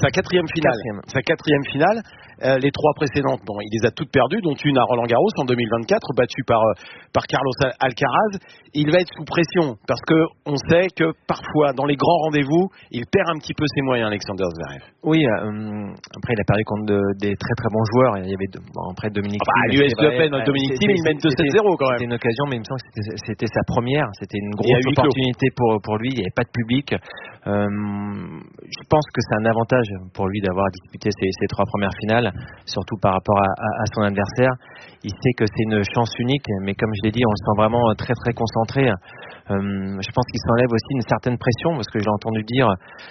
Les 3 précédentes, bon, il les a toutes perdues, dont une à Roland-Garros en 2024, battue par Carlos Alcaraz. Il va être sous pression parce que on sait que parfois dans les grands rendez-vous, il perd un petit peu ses moyens, Alexander Zverev. Oui, après il a perdu contre des très très bons joueurs. Il y avait après Dominic Thiem. L'US Open, Dominic Thiem, il mène 2-7-0 quand même. C'était une occasion, mais il me semble que c'était sa première. C'était une grosse opportunité pour lui. Il n'y avait pas de public. Je pense que c'est un avantage pour lui d'avoir disputé ces 3 premières finales, surtout par rapport à son adversaire. Il sait que c'est une chance unique, mais comme je l'ai dit, on le sent vraiment très très concentré. Je pense qu'il s'enlève aussi une certaine pression, parce que j'ai entendu dire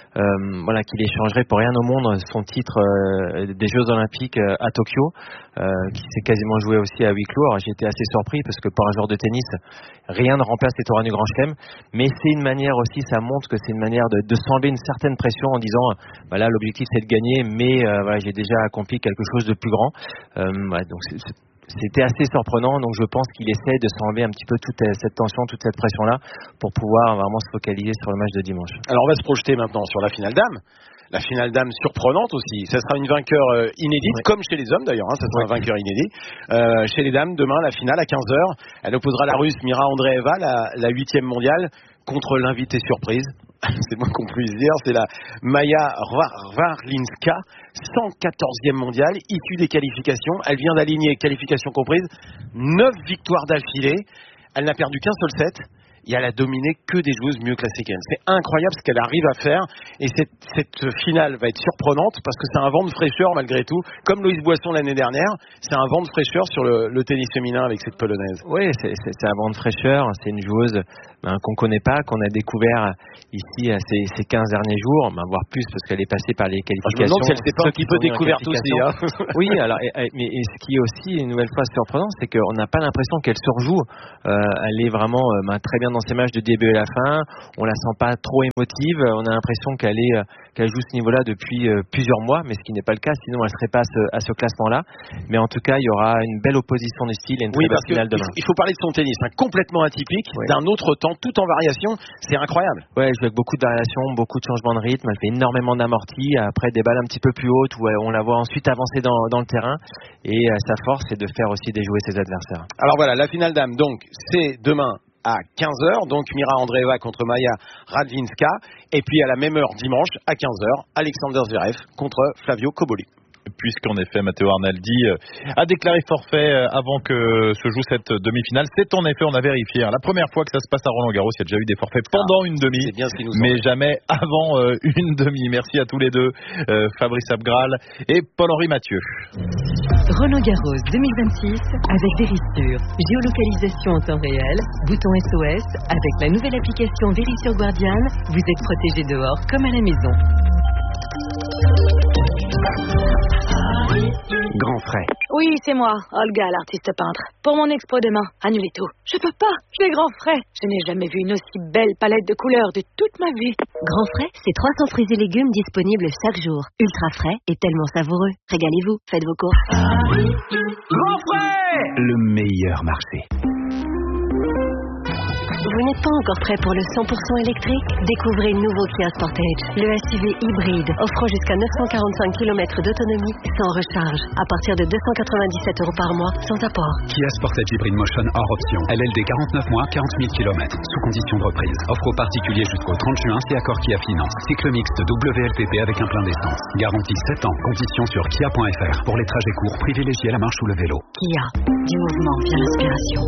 qu'il échangerait pour rien au monde son titre des Jeux Olympiques à Tokyo, qui s'est quasiment joué aussi à huis clos. Alors, j'ai été assez surpris, parce que pour un joueur de tennis, rien ne remplace les tournois du Grand Chelem, mais c'est une manière aussi, ça montre que c'est une manière de s'enlever une certaine pression en disant là l'objectif c'est de gagner, mais j'ai déjà accompli quelque chose de plus grand. Donc c'était assez surprenant, donc je pense qu'il essaie de s'enlever un petit peu toute cette tension, toute cette pression-là, pour pouvoir vraiment se focaliser sur le match de dimanche. Alors on va se projeter maintenant sur la finale dames. La finale dame surprenante aussi. Ça sera une vainqueur inédite, comme chez les hommes d'ailleurs. Ça sera un vainqueur inédit. Chez les dames, demain, la finale à 15h. Elle opposera la Russe Mira Andreeva, la 8e mondiale, contre l'invitée surprise. C'est moins qu'on puisse dire. C'est la Maya Warlinska, 114e mondiale, issue des qualifications. Elle vient d'aligner, qualifications comprises, 9 victoires d'affilée. Elle n'a perdu qu'un seul set. Et elle a dominé que des joueuses mieux classées qu'elle. C'est incroyable ce qu'elle arrive à faire. Et cette finale va être surprenante parce que c'est un vent de fraîcheur malgré tout. Comme Loïs Boisson l'année dernière, c'est un vent de fraîcheur sur le tennis féminin avec cette Polonaise. Oui, c'est un vent de fraîcheur. C'est une joueuse qu'on connaît pas, qu'on a découvert ici ces 15 derniers jours, voire plus parce qu'elle est passée par les qualifications. Je me demande si elle s'est pas un petit peu découverte aussi. Oui, alors, mais ce qui est aussi une nouvelle fois surprenant, c'est qu'on n'a pas l'impression qu'elle surjoue. Elle est vraiment très bien dans ses matchs de début à la fin. On la sent pas trop émotive. On a l'impression qu'elle joue ce niveau-là depuis plusieurs mois, mais ce qui n'est pas le cas. Sinon, elle serait pas à ce classement-là. Mais en tout cas, il y aura une belle opposition de style et une très belle finale demain. Il faut parler de son tennis, complètement atypique, d'un autre temps, tout en variation. C'est incroyable. Ouais, elle joue avec beaucoup de variations, beaucoup de changements de rythme. Elle fait énormément d'amortis. Après, des balles un petit peu plus hautes où on la voit ensuite avancer dans le terrain. Et sa force, c'est de faire aussi déjouer ses adversaires. Alors voilà, la finale dame, donc, c'est demain à 15h, donc Mira Andreeva contre Maya Radvinska, et puis à la même heure dimanche à 15h, Alexander Zverev contre Flavio Cobolli. Puisqu'en effet Matteo Arnaldi a déclaré forfait avant que se joue cette demi-finale. C'est en effet, on a vérifié, la première fois que ça se passe à Roland-Garros. Il y a déjà eu des forfaits pendant une demi, c'est bien ce qui nous mais jamais avant une demi. Merci à tous les deux, Fabrice Abgral et Paul-Henri Mathieu. Roland-Garros 2026 avec Verisure. Géolocalisation en temps réel, bouton SOS. Avec la nouvelle application Verisure Guardian, vous êtes protégé dehors comme à la maison. Grand frais. Oui, c'est moi, Olga, l'artiste peintre. Pour mon expo demain, annulez tout. Je peux pas, j'ai grand frais. Je n'ai jamais vu une aussi belle palette de couleurs de toute ma vie. Grand frais, c'est 300 fruits et légumes disponibles chaque jour. Ultra frais et tellement savoureux. Régalez-vous, faites vos courses. Grand frais, le meilleur marché. Vous n'êtes pas encore prêt pour le 100% électrique? Découvrez le nouveau Kia Sportage, le SUV hybride offrant jusqu'à 945 km d'autonomie sans recharge, à partir de 297 € par mois, sans apport. Kia Sportage Hybrid Motion hors option. LLD 49 mois, 40 000 km, sous condition de reprise. Offre aux particuliers jusqu'au 30 juin, c'est accord Kia Finance. Cycle mixte WLTP avec un plein d'essence. Garantie 7 ans. Conditions sur kia.fr. Pour les trajets courts, privilégiez la marche ou le vélo. Kia, du mouvement vient l'inspiration.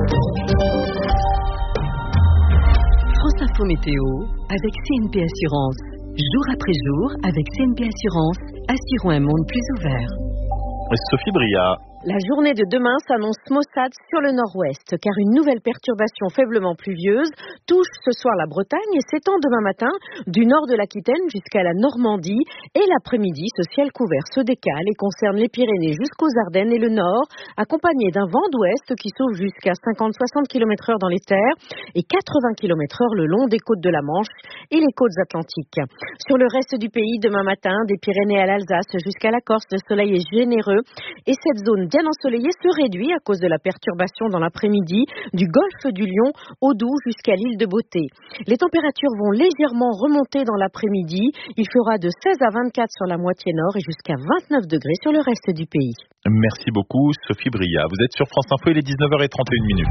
France Info Météo avec CNP Assurance. Jour après jour, avec CNP Assurance, assurons un monde plus ouvert. Sophie Bria. La journée de demain s'annonce maussade sur le nord-ouest, car une nouvelle perturbation faiblement pluvieuse touche ce soir la Bretagne et s'étend demain matin du nord de l'Aquitaine jusqu'à la Normandie. Et l'après-midi, ce ciel couvert se décale et concerne les Pyrénées jusqu'aux Ardennes et le nord, accompagné d'un vent d'ouest qui souffle jusqu'à 50-60 km/h dans les terres et 80 km/h le long des côtes de la Manche et les côtes atlantiques. Sur le reste du pays, demain matin, des Pyrénées à l'Alsace jusqu'à la Corse, le soleil est généreux et cette zone bien ensoleillée se réduit à cause de la perturbation dans l'après-midi du golfe du Lion au Doubs jusqu'à l'île de Beauté. Les températures vont légèrement remonter dans l'après-midi. Il fera de 16 à 24 sur la moitié nord et jusqu'à 29 degrés sur le reste du pays. Merci beaucoup Sophie Bria. Vous êtes sur France Info, il est 19h31.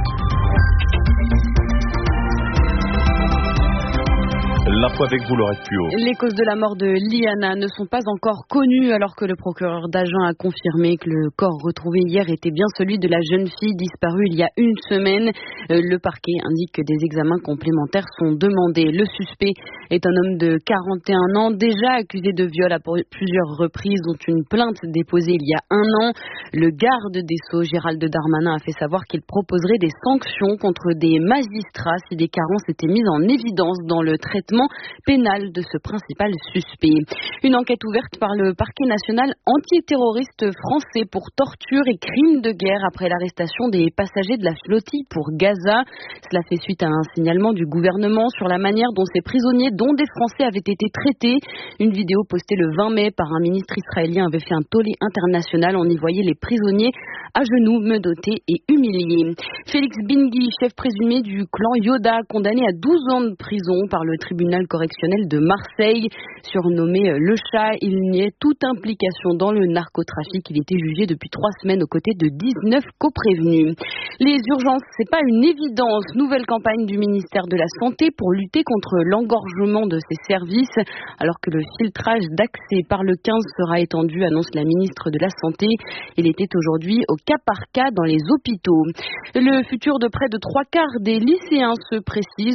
L'info avec vous, Laurette Puot. Les causes de la mort de Liana ne sont pas encore connues alors que le procureur d'Agen a confirmé que le corps retrouvé hier était bien celui de la jeune fille disparue il y a une semaine. Le parquet indique que des examens complémentaires sont demandés. Le suspect est un homme de 41 ans, déjà accusé de viol à plusieurs reprises, dont une plainte déposée il y a un an. Le garde des Sceaux, Gérald Darmanin, a fait savoir qu'il proposerait des sanctions contre des magistrats si des carences étaient mises en évidence dans le traitement pénal de ce principal suspect. Une enquête ouverte par le parquet national antiterroriste français pour torture et crimes de guerre après l'arrestation des passagers de la flottille pour Gaza. Cela fait suite à un signalement du gouvernement sur la manière dont ces prisonniers, dont des Français, avaient été traités. Une vidéo postée le 20 mai par un ministre israélien avait fait un tollé international. On y voyait les prisonniers à genoux, menottés et humiliés. Félix Bingui, chef présumé du clan Yoda, condamné à 12 ans de prison par le tribunal correctionnel de Marseille. Surnommé le chat, il niait toute implication dans le narcotrafic. Il était jugé depuis 3 semaines aux côtés de 19 coprévenus. Les urgences, c'est pas une évidence. Nouvelle campagne du ministère de la Santé pour lutter contre l'engorgement de ces services, alors que le filtrage d'accès par le 15 sera étendu, annonce la ministre de la Santé. Il était aujourd'hui au cas par cas dans les hôpitaux. Le futur de près de 3/4 des lycéens se précise.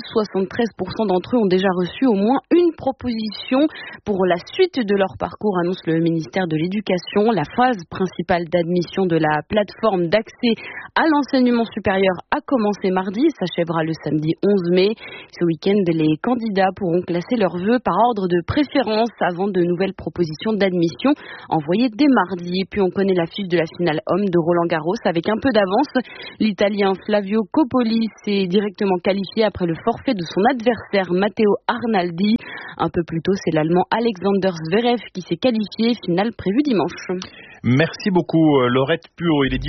73% d'entre eux ont déjà reçu au moins une proposition pour la suite de leur parcours, annonce le ministère de l'Éducation. La phase principale d'admission de la plateforme d'accès à l'enseignement supérieur a commencé mardi et s'achèvera le samedi 11 mai. Ce week-end, les candidats pourront classer leurs vœux par ordre de préférence avant de nouvelles propositions d'admission envoyées dès mardi. Et puis on connaît l'affiche de la finale homme de Roland-Garros avec un peu d'avance. L'Italien Flavio Coppoli s'est directement qualifié après le forfait de son adversaire Matteo Arnaldi. Un peu plus tôt, c'est l'Allemand Alexander Zverev qui s'est qualifié, finale prévue dimanche. Merci beaucoup Laurette Puot, il est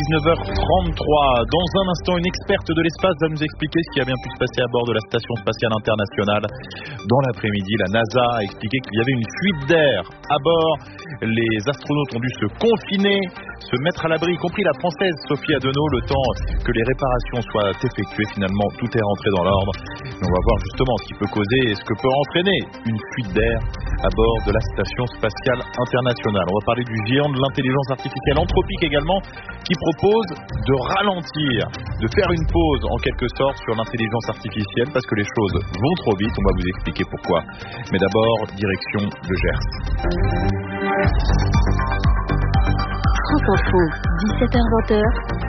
19h33. Dans un instant, une experte de l'espace va nous expliquer ce qui a bien pu se passer à bord de la Station Spatiale Internationale. Dans l'après-midi, la NASA a expliqué qu'il y avait une fuite d'air à bord. Les astronautes ont dû se confiner, se mettre à l'abri, y compris la Française Sophie Adenau, le temps que les réparations soient effectuées. Finalement, tout est rentré dans l'ordre. On va voir justement ce qui peut causer et ce que peut entraîner une fuite d'air à bord de la Station Spatiale Internationale. On va parler du géant de l'intelligence artificielle Anthropic également, qui propose de ralentir, de faire une pause en quelque sorte sur l'intelligence artificielle parce que les choses vont trop vite. On va vous expliquer pourquoi. Mais d'abord, direction le Gers. France Info, 17h-20h.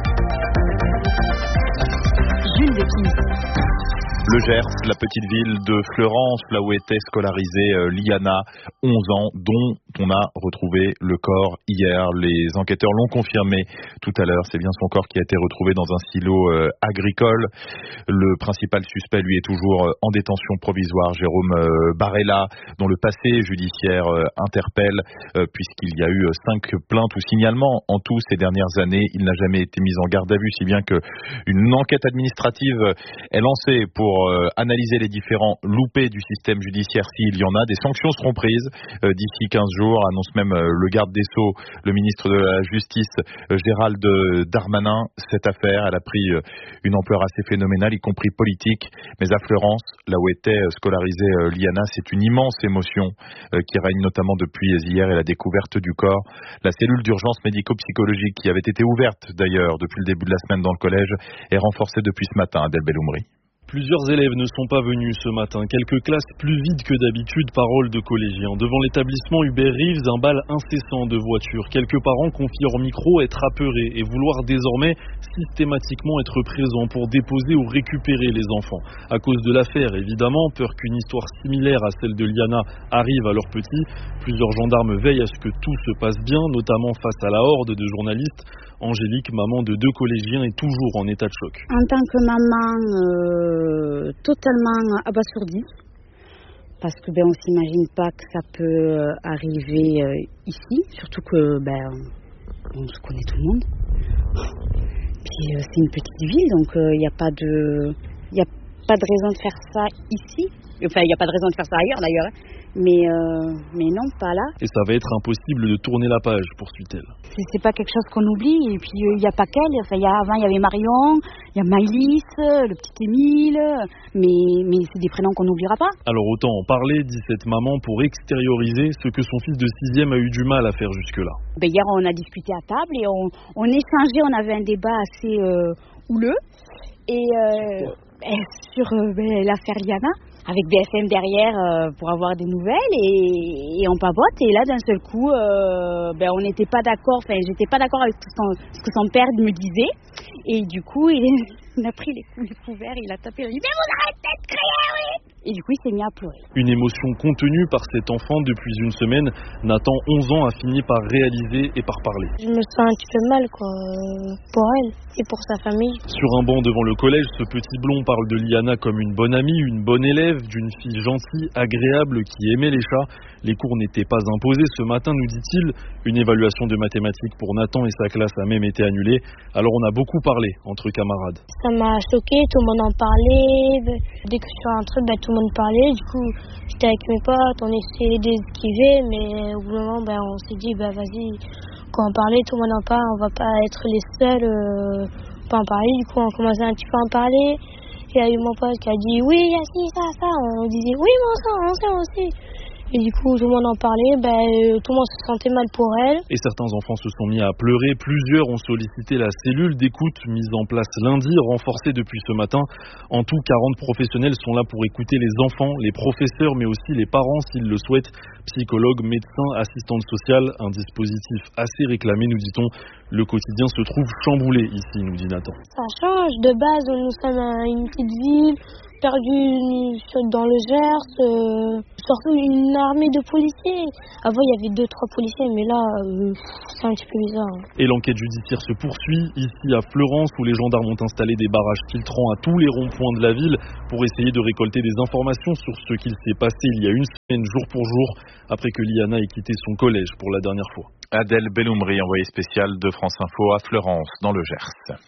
Jules Dequis. Le Gers, la petite ville de Fleurance, là où était scolarisée Liana, 11 ans, dont on a retrouvé le corps hier. Les enquêteurs l'ont confirmé tout à l'heure. C'est bien son corps qui a été retrouvé dans un silo agricole. Le principal suspect, lui, est toujours en détention provisoire, Jérôme Barella, dont le passé judiciaire interpelle, puisqu'il y a eu 5 plaintes ou signalements en tout ces dernières années. Il n'a jamais été mis en garde à vue, si bien qu'une enquête administrative est lancée pour analyser les différents loupés du système judiciaire s'il y en a. Des sanctions seront prises d'ici 15 jours, annonce même le garde des Sceaux, le ministre de la Justice, Gérald Darmanin. Cette affaire, elle a pris une ampleur assez phénoménale, y compris politique. Mais à Fleurance, là où était scolarisée Liana, c'est une immense émotion qui règne notamment depuis hier et la découverte du corps. La cellule d'urgence médico-psychologique qui avait été ouverte d'ailleurs depuis le début de la semaine dans le collège est renforcée depuis ce matin à Adel Belloumri. Plusieurs élèves ne sont pas venus ce matin. Quelques classes plus vides que d'habitude, parole de collégiens. Devant l'établissement Hubert Reeves, un bal incessant de voitures. Quelques parents confient hors micro être apeurés et vouloir désormais systématiquement être présents pour déposer ou récupérer les enfants. À cause de l'affaire, évidemment, peur qu'une histoire similaire à celle de Liana arrive à leurs petits. Plusieurs gendarmes veillent à ce que tout se passe bien, notamment face à la horde de journalistes. Angélique, maman de 2 collégiens, est toujours en état de choc. En tant que maman totalement abasourdie, parce que on s'imagine pas que ça peut arriver ici, surtout que on se connaît tout le monde. Puis c'est une petite ville, donc il n'y a pas de raison de faire ça ici. Enfin, il n'y a pas de raison de faire ça ailleurs d'ailleurs, mais non, pas là. Et ça va être impossible de tourner la page, poursuit-elle. C'est pas quelque chose qu'on oublie, et puis il n'y a pas qu'elle. Enfin, avant il y avait Marion, il y a Maïlis, le petit Émile, mais c'est des prénoms qu'on n'oubliera pas. Alors autant en parler, dit cette maman, pour extérioriser ce que son fils de 6e a eu du mal à faire jusque-là. Hier on a discuté à table et on échangeait, on avait un débat assez houleux et sur l'affaire Liana, avec BFM derrière pour avoir des nouvelles et on papote, et là d'un seul coup on n'était pas d'accord, j'étais pas d'accord avec ce que son père me disait, et du coup il a pris les couverts, il a tapé, il a dit mais vous arrêtez de crier, oui. Et du coup il s'est mis à pleurer. Une émotion contenue par cet enfant depuis une semaine. Nathan, 11 ans, a fini par réaliser et par parler. Je me sens un petit peu mal pour elle et pour sa famille. Sur un banc devant le collège, ce petit blond parle de Liana comme une bonne amie, une bonne élève, d'une fille gentille, agréable, qui aimait les chats. Les cours n'étaient pas imposés ce matin, nous dit-il. Une évaluation de mathématiques pour Nathan et sa classe a même été annulée. Alors on a beaucoup parlé entre camarades. Ça m'a choqué, tout le monde en parlait. Dès que je fais un truc, tout le monde parlait. Du coup, j'étais avec mes potes, on essayait d'esquiver, mais au bout d'un moment, on s'est dit, vas-y, quand on parlait, tout le monde en parle, on va pas être les seuls pas en parler. Du coup, on commençait un petit peu à en parler. Il y a eu mon pote qui a dit, oui, il y a ci, ça. On disait, oui, mais on sait aussi. Et du coup, tout le monde en parlait, tout le monde se sentait mal pour elle. Et certains enfants se sont mis à pleurer. Plusieurs ont sollicité la cellule d'écoute mise en place lundi, renforcée depuis ce matin. En tout, 40 professionnels sont là pour écouter les enfants, les professeurs, mais aussi les parents s'ils le souhaitent. Psychologues, médecins, assistantes sociales, un dispositif assez réclamé, nous dit-on. Le quotidien se trouve chamboulé ici, nous dit Nathan. Ça change. De base, nous sommes une petite ville, perdue dans le Gers, surtout une armée de policiers. Avant, il y avait 2-3 policiers, mais là, c'est un petit peu bizarre. Et l'enquête judiciaire se poursuit ici à Fleurance, où les gendarmes ont installé des barrages filtrants à tous les ronds-points de la ville pour essayer de récolter des informations sur ce qu'il s'est passé il y a une semaine, jour pour jour, après que Liana ait quitté son collège pour la dernière fois. Adèle Belloumri, envoyée spéciale de France Info à Fleurance, dans le Gers.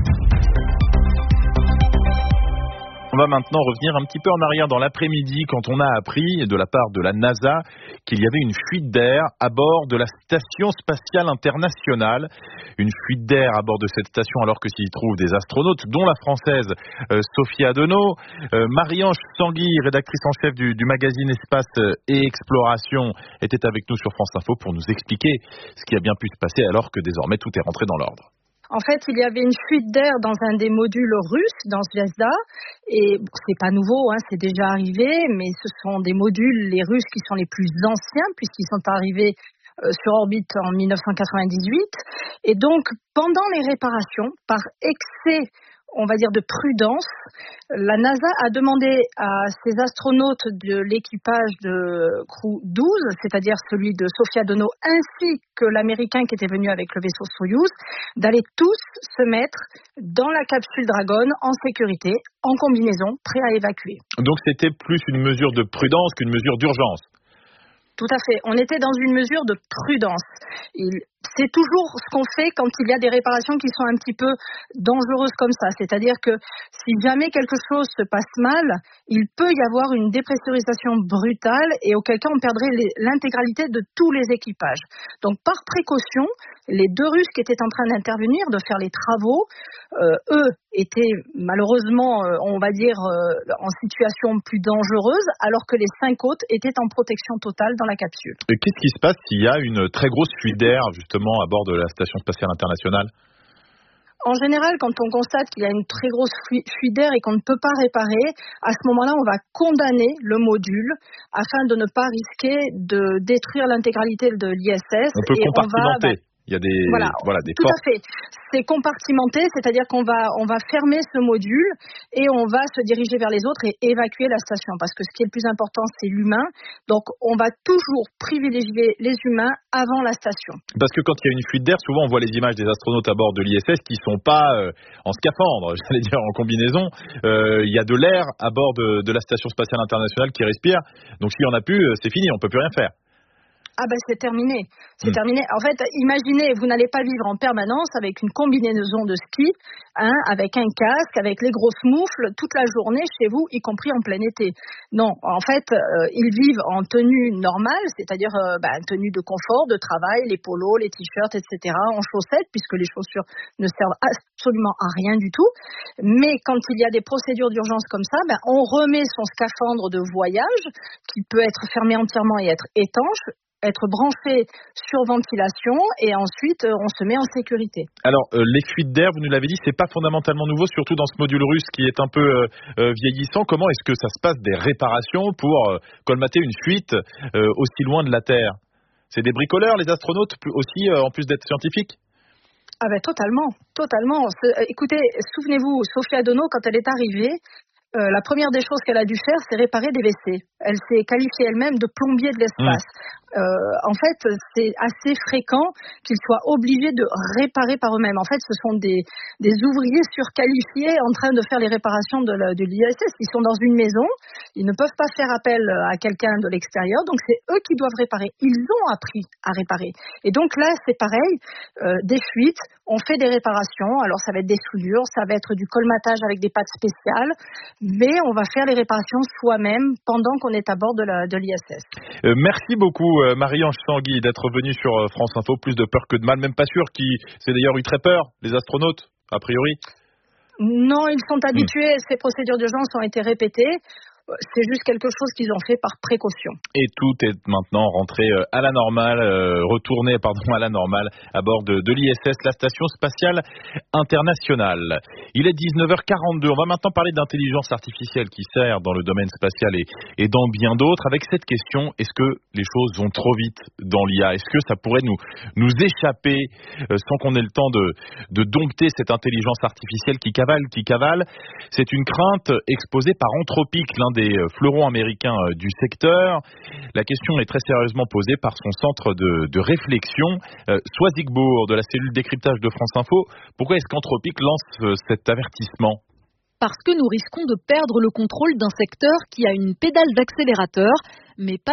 On va maintenant revenir un petit peu en arrière dans l'après-midi, quand on a appris de la part de la NASA qu'il y avait une fuite d'air à bord de la Station Spatiale Internationale. Une fuite d'air à bord de cette station alors que s'y trouvent des astronautes, dont la française Sophie Adenau. Marie-Ange Sanguy, rédactrice en chef du magazine Espace et Exploration, était avec nous sur France Info pour nous expliquer ce qui a bien pu se passer alors que désormais tout est rentré dans l'ordre. En fait, il y avait une fuite d'air dans un des modules russes, dans Zvezda, et c'est pas nouveau, c'est déjà arrivé, mais ce sont des modules, les Russes, qui sont les plus anciens, puisqu'ils sont arrivés sur orbite en 1998. Et donc, pendant les réparations, par excès, on va dire, de prudence, la NASA a demandé à ses astronautes de l'équipage de Crew 12, c'est-à-dire celui de Sophie Adenau, ainsi que l'Américain qui était venu avec le vaisseau Soyouz, d'aller tous se mettre dans la capsule Dragon en sécurité, en combinaison, prêts à évacuer. Donc c'était plus une mesure de prudence qu'une mesure d'urgence. Tout à fait. On était dans une mesure de prudence. C'est toujours ce qu'on fait quand il y a des réparations qui sont un petit peu dangereuses comme ça. C'est-à-dire que si jamais quelque chose se passe mal, il peut y avoir une dépressurisation brutale et auquel cas on perdrait l'intégralité de tous les équipages. Donc par précaution, les 2 Russes qui étaient en train d'intervenir, de faire les travaux, eux étaient malheureusement, on va dire, en situation plus dangereuse, alors que les 5 autres étaient en protection totale dans la capsule. Et qu'est-ce qui se passe s'il y a une très grosse fuite d'air, justement, à bord de la Station Spatiale Internationale ? En général, quand on constate qu'il y a une très grosse fuite d'air et qu'on ne peut pas réparer, à ce moment-là, on va condamner le module afin de ne pas risquer de détruire l'intégralité de l'ISS. On peut compartimenter. Il y a des tout portes. à fait. C'est compartimenté, c'est-à-dire qu'on va fermer ce module et on va se diriger vers les autres et évacuer la station. Parce que ce qui est le plus important, c'est l'humain. Donc, on va toujours privilégier les humains avant la station. Parce que quand il y a une fuite d'air, souvent on voit les images des astronautes à bord de l'ISS qui sont pas en scaphandre, j'allais dire en combinaison. Il y a de l'air à bord de la Station Spatiale Internationale qui respire. Donc s'il y en a plus, c'est fini, on peut plus rien faire. Ah ben c'est terminé. C'est terminé. En fait, imaginez, vous n'allez pas vivre en permanence avec une combinaison de ski, avec un casque, avec les grosses moufles toute la journée chez vous, y compris en plein été. Non, en fait, ils vivent en tenue normale, c'est-à-dire tenue de confort, de travail, les polos, les t-shirts, etc., en chaussettes, puisque les chaussures ne servent absolument à rien du tout. Mais quand il y a des procédures d'urgence comme ça, on remet son scaphandre de voyage, qui peut être fermé entièrement et être étanche, être branché sur ventilation et ensuite on se met en sécurité. Alors les fuites d'air, vous nous l'avez dit, c'est pas fondamentalement nouveau, surtout dans ce module russe qui est un peu vieillissant. Comment est-ce que ça se passe des réparations pour colmater une fuite aussi loin de la Terre? C'est des bricoleurs les astronautes aussi en plus d'être scientifiques? Ah ben totalement. Écoutez, souvenez-vous, Sophie Adono, quand elle est arrivée, la première des choses qu'elle a dû faire, c'est réparer des WC. Elle s'est qualifiée elle-même de plombier de l'espace. En fait, c'est assez fréquent qu'ils soient obligés de réparer par eux-mêmes. En fait, ce sont des ouvriers surqualifiés en train de faire les réparations de l'ISS. Ils sont dans une maison, ils ne peuvent pas faire appel à quelqu'un de l'extérieur, donc c'est eux qui doivent réparer. Ils ont appris à réparer. Et donc là, c'est pareil, des fuites, on fait des réparations. Alors ça va être des soudures, ça va être du colmatage avec des pâtes spéciales, mais on va faire les réparations soi-même pendant qu'on est à bord de l'ISS. Merci beaucoup Marie-Ange Tanguy d'être venue sur France Info. Plus de peur que de mal, même pas sûr c'est d'ailleurs eu très peur, les astronautes, a priori. Non, ils sont habitués, ces procédures d'urgence ont été répétées. C'est juste quelque chose qu'ils ont fait par précaution. Et tout est maintenant rentré à la normale, retourné à la normale à bord de l'ISS, la Station Spatiale Internationale. Il est 19h42. On va maintenant parler d'intelligence artificielle qui sert dans le domaine spatial et dans bien d'autres. Avec cette question, est-ce que les choses vont trop vite dans l'IA? Est-ce que ça pourrait nous échapper sans qu'on ait le temps de dompter cette intelligence artificielle qui cavale? C'est une crainte exposée par Anthropic, l'un des fleurons américains du secteur. La question est très sérieusement posée par son centre de réflexion. Sois Igbourg de la cellule décryptage de France Info, pourquoi est-ce qu'Anthropic lance cet avertissement? Parce que nous risquons de perdre le contrôle d'un secteur qui a une pédale d'accélérateur, mais pas